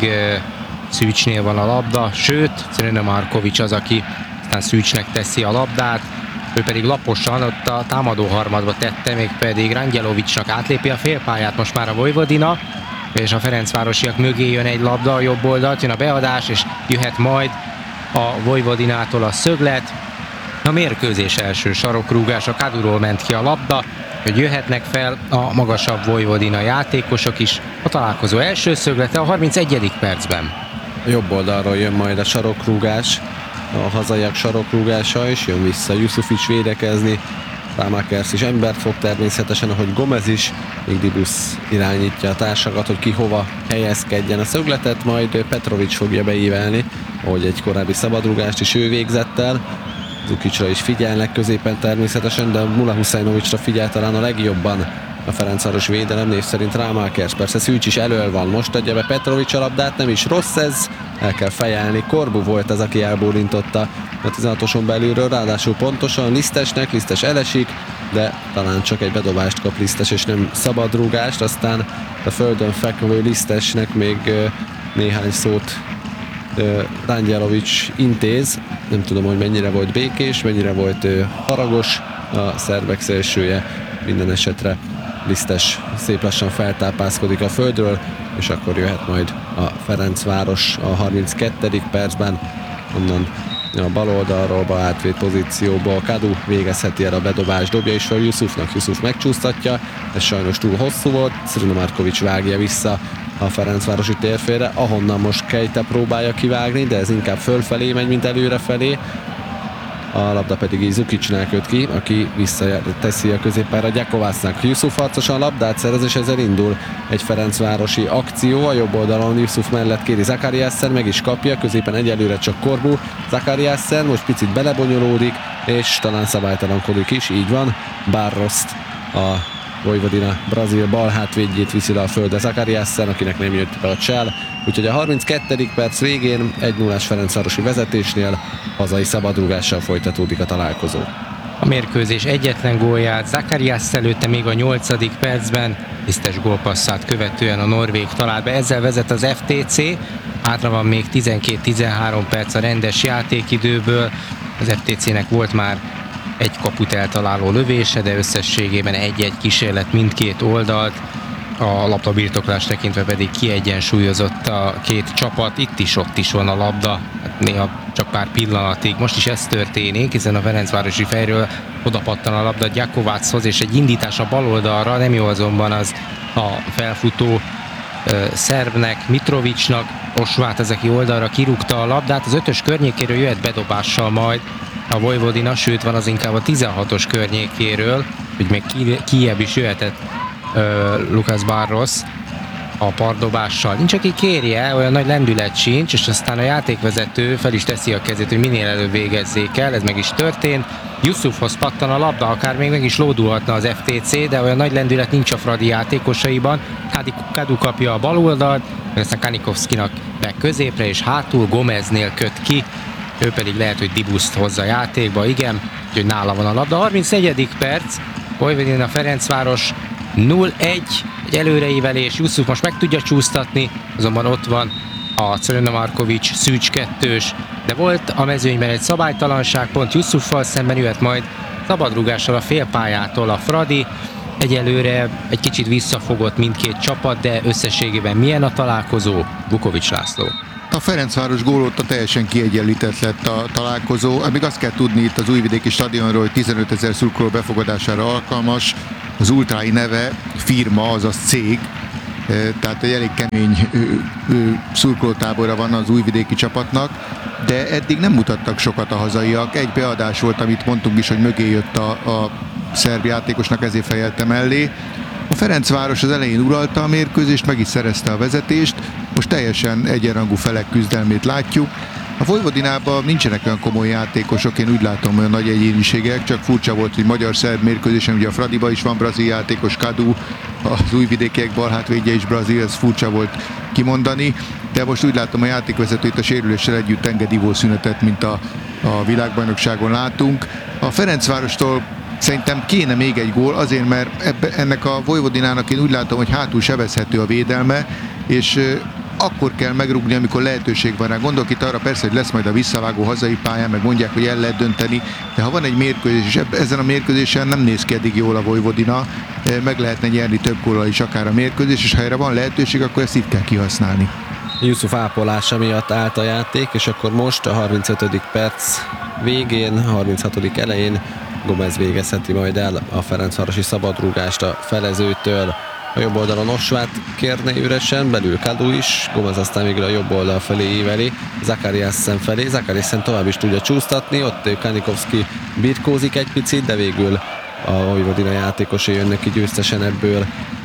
Szűcsnél van a labda, sőt, Srena Markovics az, aki aztán Szűcsnek teszi a labdát, ő pedig laposan ott a támadó harmadba tette, mégpedig Rangyelovicsnak átlépi a félpályát most már a Vojvodina, és a ferencvárosiak mögé jön egy labda a jobb oldalt, jön a beadás, és jöhet majd a Vojvodinától a szöglet. A mérkőzés első sarokrúgása, Kaduról ment ki a labda, hogy jöhetnek fel a magasabb Vojvodina játékosok is. A találkozó első szöglete a 31. percben. A jobb oldalról jön majd a sarokrúgás, a hazaiak sarokrúgása, és jön vissza Yusufics védekezni. Rámakers is embert fog természetesen, ahogy Gomez is, még Dibusz irányítja a társakat, hogy ki hova helyezkedjen. A szögletet majd Petrovics fogja beívelni, ahogy egy korábbi szabadrúgást is ő végzett el. Zukicsra is figyelnek középen természetesen, de Mula Huszajnovicsra figyel talán a legjobban a ferencváros védelem, név szerint Rámakers. Persze Szűcs is elől van, most adja be Petrovics a labdát, nem is rossz ez, el kell fejelni. Korbu volt az, aki elbólintotta a 16-oson belülről, ráadásul pontosan Lisztesnek, Lisztes elesik, de talán csak egy bedobást kap Lisztes, és nem szabadrúgást, aztán a földön fekvő Lisztesnek még néhány szót Rangyelovics intéz. Nem tudom, hogy mennyire volt békés, mennyire volt haragos a szerbek szélsője. Minden esetre Lisztes szép lassan feltápászkodik a földről, és akkor jöhet majd a Ferencváros a 32. percben, onnan a bal oldalról be átvét pozícióból Kadu végezheti el a bedobás, dobja is fel Yusufnak, Yusuf megcsúsztatja, ez sajnos túl hosszú volt, Srina Markovics vágja vissza a ferencvárosi térfélre, ahonnan most Kejte próbálja kivágni, de ez inkább fölfelé megy, mint előrefelé. A labda pedig így Zukicsnál köt ki, aki visszateszi a középpályára Gyakovácnak. Yusuf harcosan labdát szerez, és ezzel indul egy ferencvárosi akció. A jobb oldalon Yusuf mellett kéri Zakariasen, meg is kapja, középen egyelőre csak Korbu. Zakariasen most picit belebonyolódik, és talán szabálytalankodik is, így van. Barroszt, a Vojvodina brazil bal hátvédjét viszi le a földre Zakariasen, akinek nem jött be a csel. Úgyhogy a 32. perc végén 1-0-ás ferencvárosi vezetésnél hazai szabadrúgással folytatódik a találkozó. A mérkőzés egyetlen gólját Zakarias előtte még a 8. percben, Lisztes gólpasszát követően a norvég talált be. Ezzel vezet az FTC, hátra van még 12-13 perc a rendes játékidőből. Az FTC-nek volt már egy kaput eltaláló lövése, de összességében egy-egy kísérlet mindkét oldalt. A labdabirtoklás tekintve pedig kiegyensúlyozott a két csapat. Itt is, ott is van a labda, néha csak pár pillanatig. Most is ez történik, hiszen a ferencvárosi fejről odapattan a labda Gyakováchoz, és egy indítás a bal oldalra, nem jó azonban az a felfutó szerbnek, Mitrovicsnak. Osvát az, aki oldalra kirúgta a labdát, az 5-ös környékéről jöhet bedobással majd a Vojvodina, sőt van az inkább a 16-os környékéről, hogy még kijebb is jöhetett Lucas Barros. a pardobással. Nincs, aki kérje, olyan nagy lendület sincs, és aztán a játékvezető fel is teszi a kezét, hogy minél előbb végezzék el, ez meg is történt. Yusufhoz pattan a labda, akár még meg is lódulhatna az FTC, de olyan nagy lendület nincs a Fradi játékosaiban. Kadu kapja a bal oldalt, aztán Kanikovszkinak meg középre, és hátul Gomeznél köt ki, ő pedig lehet, hogy Dibuszt hozza játékba, igen, úgyhogy nála van a labda. 34. perc, Vojvodina Ferencváros 0-1, egy előreívelés, Jusuf most meg tudja csúsztatni, azonban ott van a Crvena Markovics Szűcs 2-s, de volt a mezőnyben egy szabálytalanság, pont Jusuffal szemben jöhet majd szabadrúgással a félpályától a Fradi. Egyelőre egy kicsit visszafogott mindkét csapat, de összességében milyen a találkozó? Vukovics László. A Ferencváros gól óta teljesen kiegyenlített lett a találkozó. Még azt kell tudni itt az Újvidéki stadionról, hogy 15 000 szurkoló befogadására alkalmas. Az ultrái neve firma, azaz cég, tehát egy elég kemény szurkolótábora van az újvidéki csapatnak, de eddig nem mutattak sokat a hazaiak. Egy beadás volt, amit mondtunk is, hogy mögé jött a szerb játékosnak, ezért fejelte mellé. A Ferencváros az elején uralta a mérkőzést, meg is szerezte a vezetést, most teljesen egyenrangú felek küzdelmét látjuk. A Vojvodinában nincsenek olyan komoly játékosok, én úgy látom, olyan nagy egyéniségek, csak furcsa volt, hogy magyar-szerb mérkőzésen, ugye a Fradiba is van brazil játékos, Kadu, az újvidékiek balhátvédje is brazil, ez furcsa volt kimondani, de most úgy látom, a játékvezető itt a sérüléssel együtt enged ivószünetet, mint a világbajnokságon látunk. A Ferencvárostól szerintem kéne még egy gól, azért, mert ennek a Vojvodinának én úgy látom, hogy hátul sebezhető a védelme, és akkor kell megrúgni, amikor lehetőség van rá. Gondolok itt arra persze, hogy lesz majd a visszavágó hazai pályán, meg mondják, hogy el lehet dönteni, de ha van egy mérkőzés, és ezen a mérkőzésen nem néz ki eddig jól a Vojvodina, meg lehetne nyerni több góllal is akár a mérkőzés, és ha erre van lehetőség, akkor ezt itt kell kihasználni. Jusuf ápolása miatt állt a játék, és akkor most a 35. perc végén, 36. elején Gomez végezheti majd el a ferencvárosi szabadrúgást a felezőtől. A jobb oldalon Osvát kérne üresen, belül Kadu is, Gomez aztán végül a jobb oldal felé íveli, Zakariassen felé, Zakariassen tovább is tudja csúsztatni, ott Kanikovszki birkózik egy picit, de végül a Vojvodina játékosai jönnek ki győztesen ebből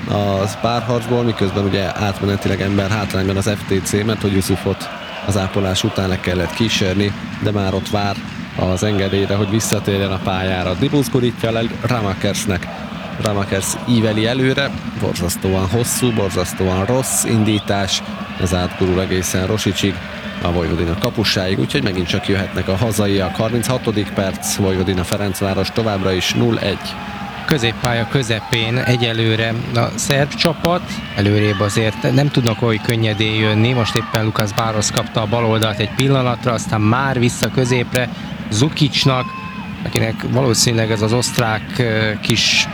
a párharcból, miközben ugye átmenetileg ember hátrányban az FTC, mert hogy Jusufot az ápolás után le kellett kísérni, de már ott vár az engedélyre, hogy visszatérjen a pályára. Dibusz gurítja le Ramakersnek. Ramakers íveli előre, borzasztóan hosszú, borzasztóan rossz indítás, ez átgurul egészen Rosicsig, a Vojvodina kapusáig, úgyhogy megint csak jöhetnek a hazaiak. 36. perc, Vojvodina Ferencváros továbbra is 0-1. Középpálya közepén egyelőre a szerb csapat, előrébb azért nem tudnak oly könnyedén jönni, most éppen Lukas Báros kapta a bal oldalt egy pillanatra, aztán már vissza középre Zukicsnak, akinek valószínűleg ez az osztrák kis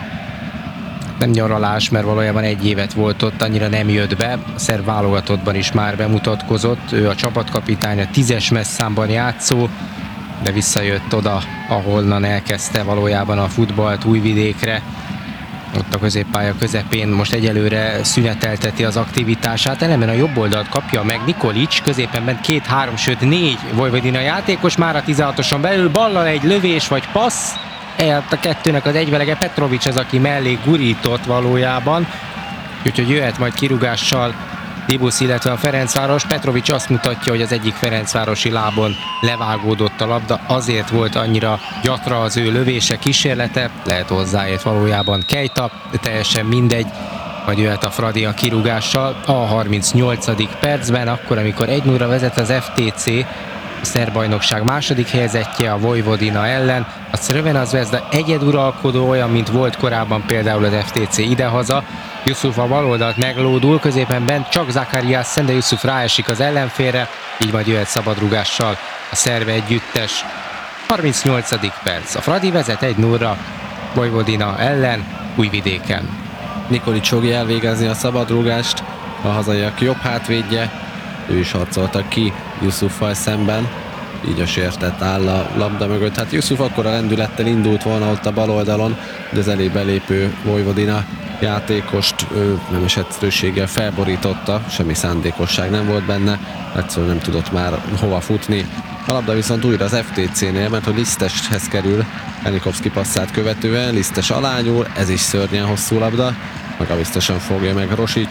nem nyaralás, mert valójában egy évet volt ott, annyira nem jött be, a szerb válogatottban is már bemutatkozott, ő a csapatkapitány, a 10-es messzámban játszó, de visszajött oda, ahonnan elkezdte valójában a futballt, Újvidékre. Ott a középpálya közepén most egyelőre szünetelteti az aktivitását. Ellenben a jobb oldalt kapja meg Nikolic, középen bent 2, 3, sőt 4 Vojvodina játékos, már a 16-oson belül, ballal egy lövés vagy passz. A kettőnek az egyvelege Petrovics az, aki mellé gurított valójában. Úgyhogy jöhet majd kirúgással Dibusz, illetve a Ferencváros. Petrovics azt mutatja, hogy az egyik ferencvárosi lábon levágódott a labda, azért volt annyira gyatra az ő lövése, kísérlete, lehet hozzáért valójában Kejta, de teljesen mindegy, majd jöhet a Fradi a kirúgással a 38. percben, akkor amikor 1-0-ra vezet az FTC, a szerb bajnokság második helyezettje a Vojvodina ellen. A Crvena Zvezda egyeduralkodó, olyan, mint volt korábban például az FTC idehaza. Jusuf a bal oldalt meglódul, középen bent csak Zakariassen, de Jusuf ráesik az ellenfélre, így majd jöhet szabadrúgással a szerb együttes. 38. perc. A Fradi vezet 1-0-ra Vojvodina ellen Újvidéken. Nikolic fogja elvégezni a szabadrúgást, a hazaiak jobb hátvédje, ő is harcolta ki Jusuffal szemben, így a sértett áll a labda mögött. Hát Jusuf akkor a lendülettel indult volna ott a bal oldalon, de az elé belépő Vojvodina játékost nem esetőséggel felborította, semmi szándékosság nem volt benne, egyszerűen nem tudott már hova futni. A labda viszont újra az FTC-nél, mert hogy Liszteshez kerül Kanikovszki passzát követően, Lisztes alányul, ez is szörnyen hosszú labda, magabiztosan fogja meg Rosics,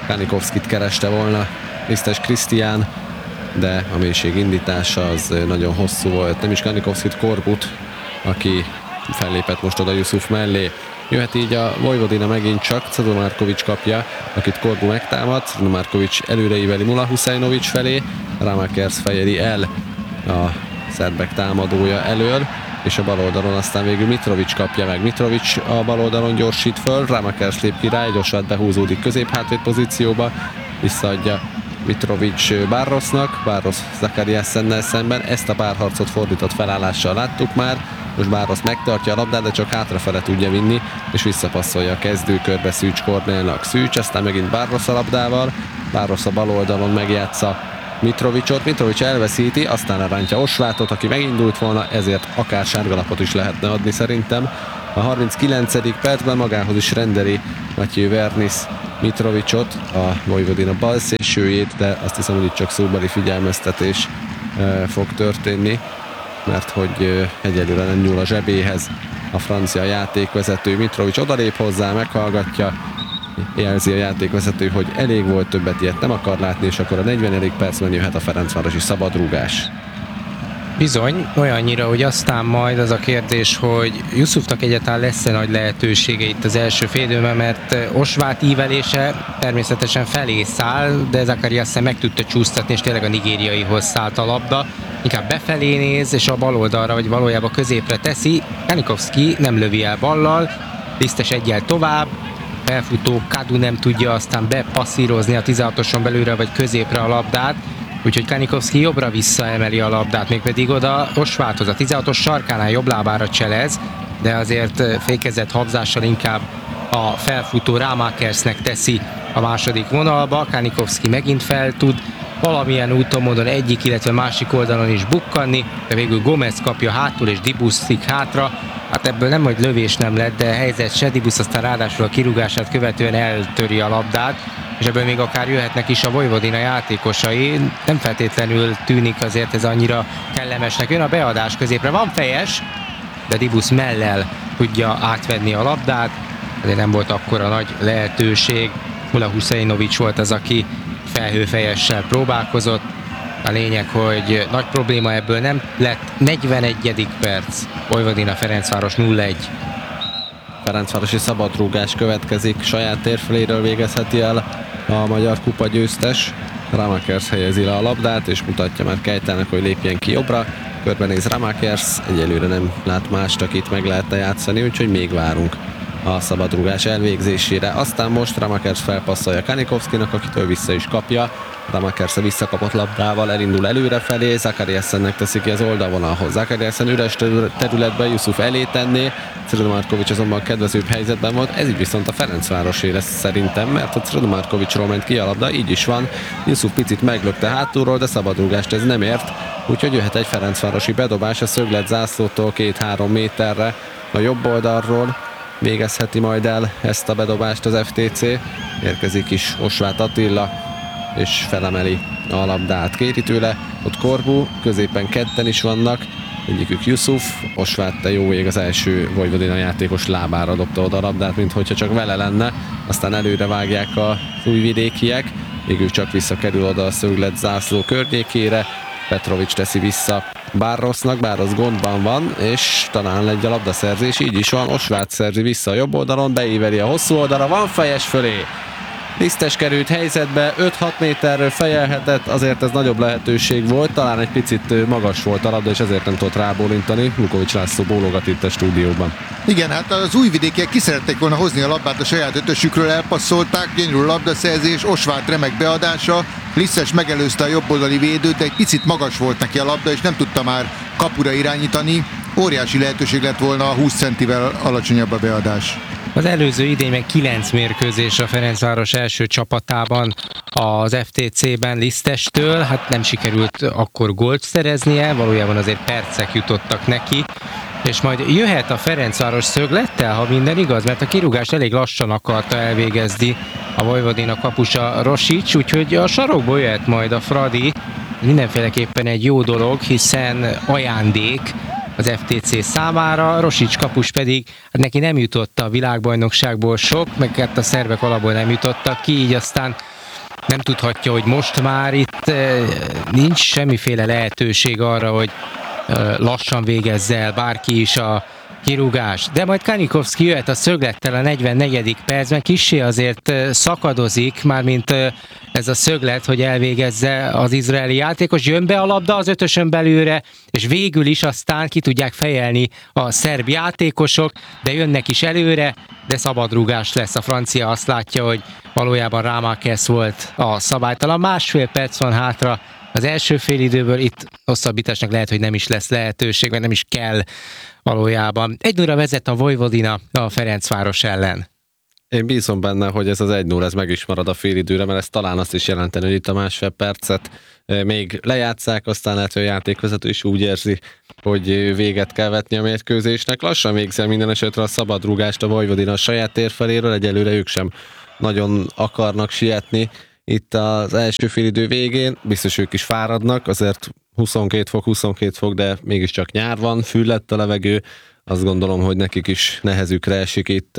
Kanikovszkit kereste volna Lisztes Krisztián, de a mélység indítása az nagyon hosszú volt. Nem is Kanikovszkit, Korbut, aki fellépett most oda Yusuf mellé. Jöhet így a Vojvodina megint csak, Csadomárkovics kapja, akit Korbu megtámad, Csadomárkovics előreíveli Mula Huszajnovics felé, Ramakers fejeli el a szerbek támadója elől, és a bal oldalon aztán végül Mitrovic kapja meg. Mitrovic a bal oldalon gyorsít föl, Ramakers lép ki rá, gyorsan behúzódik közép-hátvéd pozícióba, visszaadja Mitrovic Barrosnak, Barros Zakariassennel szemben, ezt a párharcot fordított felállással láttuk már, most Barros megtartja a labdát, de csak hátrafele tudja vinni, és visszapasszolja a kezdőkörbe Szűcs Kornélnak. Szűcs, aztán megint Barros a labdával, Barros a bal oldalon megjátsza Mitrovicot, Mitrovic elveszíti, aztán lerántja Osvátot, aki megindult volna, ezért akár sárgalapot is lehetne adni szerintem. A 39. percben magához is rendeli Mathieu Vernis Mitrovicot, a Vojvodina balszélsőjét, de azt hiszem, hogy itt csak szóbeli figyelmeztetés fog történni, mert hogy egyelőre nem nyúl a zsebéhez a francia játékvezető. Mitrovic odalép hozzá, meghallgatja, jelzi a játékvezető, hogy elég volt, többet ilyet nem akar látni, és akkor a 40. percben jöhet a ferencvárosi szabadrúgás. Bizony, olyannyira, hogy aztán majd az a kérdés, hogy Yusufnak egyáltalán lesz-e nagy lehetősége itt az első félidőben, mert Osvát ívelése természetesen felé száll, de Zakariassen meg tudta csúsztatni, és tényleg a nigériaihoz szállt a labda. Inkább befelé néz, és a bal oldalra, vagy valójában középre teszi. Kanikovszki nem lövi el ballal, Lisztes egyel tovább, felfutó Kadu nem tudja aztán bepasszírozni a 16-oson belőle, vagy középre a labdát, úgyhogy Kanikovszki jobbra visszaemeli a labdát, mégpedig oda Osváthoz, a 16-os sarkánál jobb lábára cselez, de azért fékezett habzással inkább a felfutó Ramakersnek teszi a második vonalba. Kanikovszki megint fel tud valamilyen úton, módon egyik, illetve másik oldalon is bukkanni, de végül Gomez kapja hátul, és Dibuszik hátra. Hát ebből nem, hogy lövés nem lett, de helyzet se, Dibusz aztán ráadásul a kirúgását követően eltöri a labdát, és ebből még akár jöhetnek is a Vojvodina játékosai. Nem feltétlenül tűnik azért ez annyira kellemesnek. Jön a beadás középre, van fejes, de Dibusz mellel tudja átvenni a labdát, azért nem volt akkora nagy lehetőség. Mula Huszajnovics volt az, aki felhőfejessel próbálkozott. A lényeg, hogy nagy probléma ebből nem lett. 41. perc, Vojvodina Ferencváros 0-1. Ferencvárosi szabadrúgás következik, saját térfeléről végezheti el a magyar kupa győztes. Ramakers helyezi le a labdát, és mutatja már Kejtelnek, hogy lépjen ki jobbra. Körbenéz Ramakers, egyelőre nem lát mást, akit meg lehet játszani, úgyhogy még várunk a szabadrúgás elvégzésére. Aztán most Ramakers felpasszolja Kanikovszkinak, akitől vissza is kapja. Ramakers a visszakapott labdával elindul előrefelé, Zakariassennek teszi ki az oldalvonalhoz. Zakariassen üres területben Yusuf elé tenné, Csadomárkovics azonban kedvezőbb helyzetben volt, ez így viszont a Ferencvárosé lesz szerintem, mert a Csadomárkovicsról ment ki a labda, így is van. Yusuf picit meglökte hátulról, de szabadrúgást ez nem ért, úgyhogy jöhet egy ferencvárosi bedobás a szöglet zászlótól 2-3 méterre a jobb oldalról. Végezheti majd el ezt a bedobást az FTC. Érkezik is Osvát Attila, és felemeli a labdát. Kéri tőle ott Korbu, középen ketten is vannak, egyikük Yusuf, Osvát te jó ég az első Vojvodina játékos lábára dobta oda a labdát, mintha csak vele lenne, aztán előre vágják az újvidékiek, végül csak visszakerül oda a szöglet zászló környékére, Petrovics teszi vissza Barrosnak, Barros gondban van, és talán egy a labdaszerzés, így is van, Osvát szerzi vissza a jobb oldalon, beíveli a hosszú oldalra, van fejes fölé. Lisztes került helyzetbe, 5-6 méterről fejelhetett, azért ez nagyobb lehetőség volt, talán egy picit magas volt a labda, és ezért nem tudott rábólintani. Lukovics László bólogat itt a stúdióban. Igen, hát az újvidékiek ki szerették volna hozni a labdát a saját ötösükről, elpasszolták, gyönyörű labdaszerzés, Osvát remek beadása, Lisztes megelőzte a jobboldali védőt, de egy picit magas volt neki a labda, és nem tudta már kapura irányítani. Óriási lehetőség lett volna a 20 centivel alacsonyabb a beadás. Az előző idény meg 9 mérkőzés a Ferencváros első csapatában az FTC-ben Lisztestől, hát nem sikerült akkor gólt szereznie, valójában azért percek jutottak neki, és majd jöhet a Ferencváros szöglettel, ha minden igaz, mert a kirúgást elég lassan akarta elvégezni a Vojvodina kapusa Rosics, úgyhogy a sarokból jöhet majd a Fradi, mindenféleképpen egy jó dolog, hiszen ajándék az FTC számára, Rosics kapus pedig, hát neki nem jutott a világbajnokságból sok, meg hát a szerbek alapból nem jutottak ki, így aztán nem tudhatja, hogy most már itt nincs semmiféle lehetőség arra, hogy lassan végezze el bárki is a kirúgás. De majd Kanikovszki jöhet a szöglettel a 44. percben, kissé azért szakadozik, mármint ez a szöglet, hogy elvégezze az izraeli játékos. Jön be a labda az ötösön belőle, és végül is aztán ki tudják fejelni a szerb játékosok, de jönnek is előre, de szabadrúgás lesz. A francia azt látja, hogy valójában Rámákesz volt a szabálytalan. Másfél perc van hátra az első félidőből, itt hosszabbításnak lehet, hogy nem is lesz lehetőség, vagy nem is kell valójában. 1-0-ra vezet a Vojvodina a Ferencváros ellen. Én bízom benne, hogy ez az 1-0 ez meg is marad a félidőre, mert ez talán azt is jelenteni, hogy itt a másfél percet még lejátszák, aztán lehet, hogy a játékvezető is úgy érzi, hogy véget kell vetni a mérkőzésnek. Lassan végzel minden esetre a szabadrúgást a Vojvodina a saját tér feléről, egyelőre ők sem nagyon akarnak sietni. Itt az első félidő végén, biztos ők is fáradnak, azért 22 fok, de mégiscsak nyár van, füllett a levegő, azt gondolom, hogy nekik is nehezükre esik itt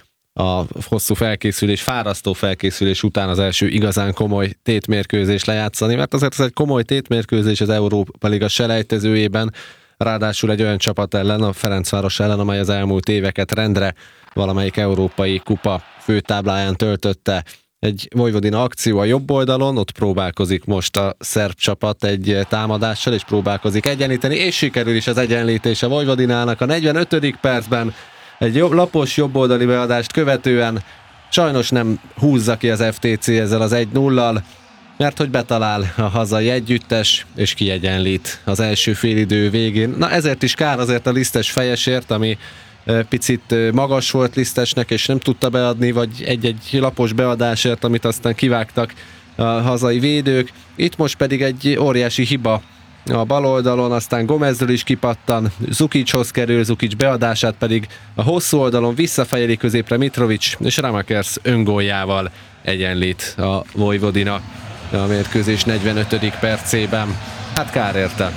a hosszú felkészülés, fárasztó felkészülés után az első igazán komoly tétmérkőzés lejátszani, mert azért ez egy komoly tétmérkőzés az Európa Liga selejtezőjében, ráadásul egy olyan csapat ellen, a Ferencváros ellen, amely az elmúlt éveket rendre valamelyik európai kupa főtábláján töltötte. Egy Vojvodina akció a jobb oldalon, ott próbálkozik most a szerb csapat egy támadással, és próbálkozik egyenlíteni, és sikerül is az egyenlítés a Vojvodinának a 45. percben. Egy lapos jobboldali beadást követően sajnos nem húzza ki az FTC ezzel az 1-0-al, mert hogy betalál a hazai együttes, és kiegyenlít az első félidő végén. Na ezért is kár azért a Lisztes fejesért, ami picit magas volt Lisztesnek, és nem tudta beadni, vagy egy lapos beadásért, amit aztán kivágtak a hazai védők. Itt most pedig egy óriási hiba a bal oldalon, aztán Gomezről is kipattan, Zukicshoz kerül, Zukics beadását pedig a hosszú oldalon visszafejeli középre Mitrovic, és Rámákesz öngóljával egyenlít a Vojvodina a mérkőzés 45. percében. Hát kár érte.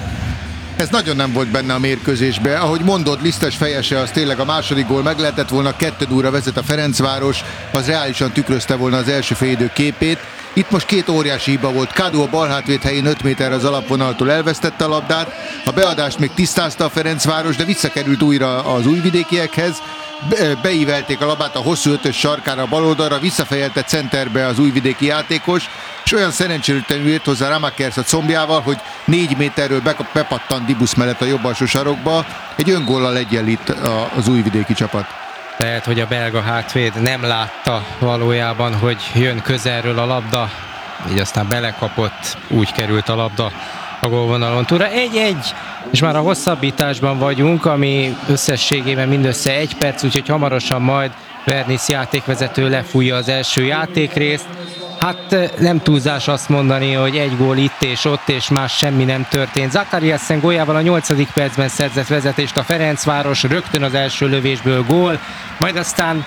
Ez nagyon nem volt benne a mérkőzésbe. Ahogy mondod, Lisztes fejese, az tényleg a második gól meg lehetett volna, 2-0-ra vezet a Ferencváros, az reálisan tükrözte volna az első félidő képét. Itt most két óriási hiba volt. Kádó a balhátvét helyén 5 méterre az alapvonaltól elvesztette a labdát, a beadást még tisztázta a Ferencváros, de visszakerült újra az újvidékiekhez. Beívelték a labát a hosszú ötös sarkára, a bal oldalra, visszafejelte centerbe az újvidéki játékos, és olyan szerencsétlenül ért hozzá Rámákesz a combjával, hogy 4 méterről bepattant Dibusz mellett a jobb alsó sarokba. Egy öngóllal egyenlít az újvidéki csapat. Lehet, hogy a belga hátvéd nem látta valójában, hogy jön közelről a labda, így aztán belekapott, úgy került a labda a gólvonalon túlra. 1-1, és már a hosszabbításban vagyunk, ami összességében mindössze 1 perc, úgyhogy hamarosan majd Vernisz játékvezető lefújja az első játékrészt. Hát nem túlzás azt mondani, hogy egy gól itt és ott, és más semmi nem történt. Zakariasen góljával a 8. percben szerzett vezetést a Ferencváros, rögtön az első lövésből gól, majd aztán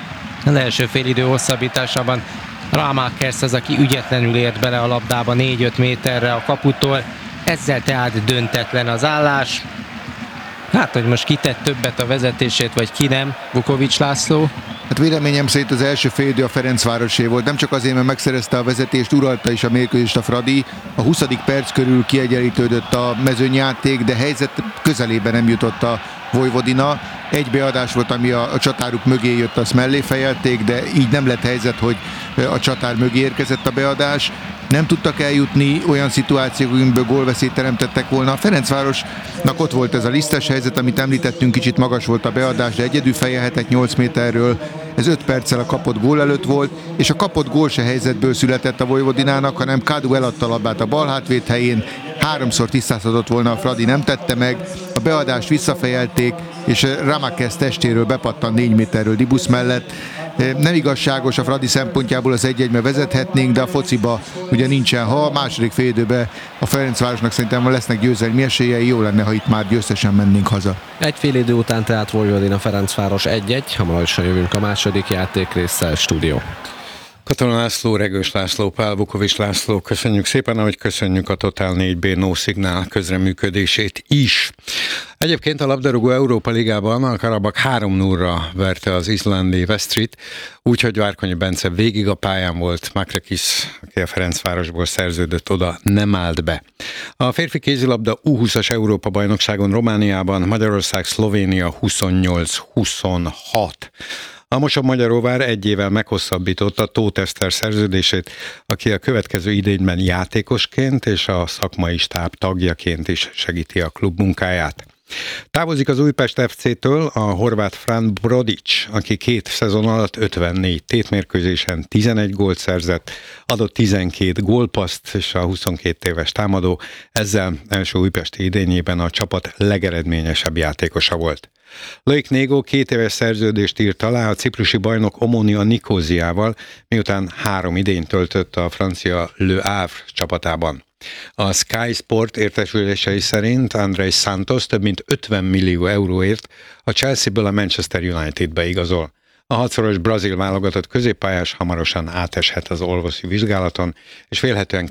az első félidő hosszabbításában Rámákesz az, aki ügyetlenül ért bele a labdába 4-5 méterre a kaputól, ezzel tehát döntetlen az állás. Hát, hogy most kitett többet a vezetését, vagy ki nem, Vukovics László? Hát véleményem szerint az első félidő a Ferencvárosé volt, nem csak azért, mert megszerezte a vezetést, uralta is a mérkőzést a Fradi. A 20. perc körül kiegyenlítődött a mezőnyjáték, de helyzet közelében nem jutott a Vojvodina. Egy beadás volt, ami a csatáruk mögé jött, azt mellé fejelték, de így nem lett helyzet, hogy a csatár mögé érkezett a beadás. Nem tudtak eljutni olyan szituációk, amikből gólveszélyt teremtettek volna. A Ferencvárosnak ott volt ez a Lisztes helyzet, amit említettünk, kicsit magas volt a beadás, de egyedül fejelhetett 8 méterről. Ez 5 perccel a kapott gól előtt volt, és a kapott gól se helyzetből született a Vojvodinának, hanem Kádó eladta a labát a bal hátvét helyén, 3-szor tisztázhatott volna, a Fradi nem tette meg, a beadást visszafejelték, és Rámákesz testéről bepattan 4 méterről Dibusz mellett. Nem igazságos a Fradi szempontjából, az 1-1-be vezethetnénk, de a fociba ugye nincsen. Ha a második félidőben a Ferencvárosnak szerintem lesznek győzelmi esélyei, jó lenne, ha itt már győztesen mennénk haza. Egy fél idő után tehát Vojvodina Ferencváros 1-1, hamarosan jövünk a második játékrésszel, stúdió. Katona László, Regős László, Pál Vukovics László, köszönjük szépen, ahogy köszönjük a Total 4B No Signal közreműködését is. Egyébként a labdarúgó Európa Ligában a Karabakh 3-0-ra verte az izlandi Vesztrit, úgyhogy Várkonyi Bence végig a pályán volt, Makrekis, aki a Ferencvárosból szerződött, oda nem állt be. A férfi kézilabda U20-as Európa-bajnokságon Romániában Magyarország-Szlovénia 28-26. A Mosonmagyaróvár egy évvel meghosszabbította Tóth Eszter szerződését, aki a következő idényben játékosként és a szakmai stáb tagjaként is segíti a klub munkáját. Távozik az Újpest FC-től a horvát Fran Brodic, aki 2 szezon alatt 54 tétmérkőzésen 11 gólt szerzett, adott 12 gólpaszt, és a 22 éves támadó ezzel első újpesti idényében a csapat legeredményesebb játékosa volt. Loic Négó 2 éves szerződést írt alá a ciprusi bajnok Omonia Nikóziával, miután 3 idényt töltött a francia Le Havre csapatában. A Sky Sport értesülései szerint Andrés Santos több mint 50 millió euróért a Chelsea-ből a Manchester Unitedbe igazol. A 6-szoros brazil válogatott középpályás hamarosan áteshet az orvosi vizsgálaton, és vélhetően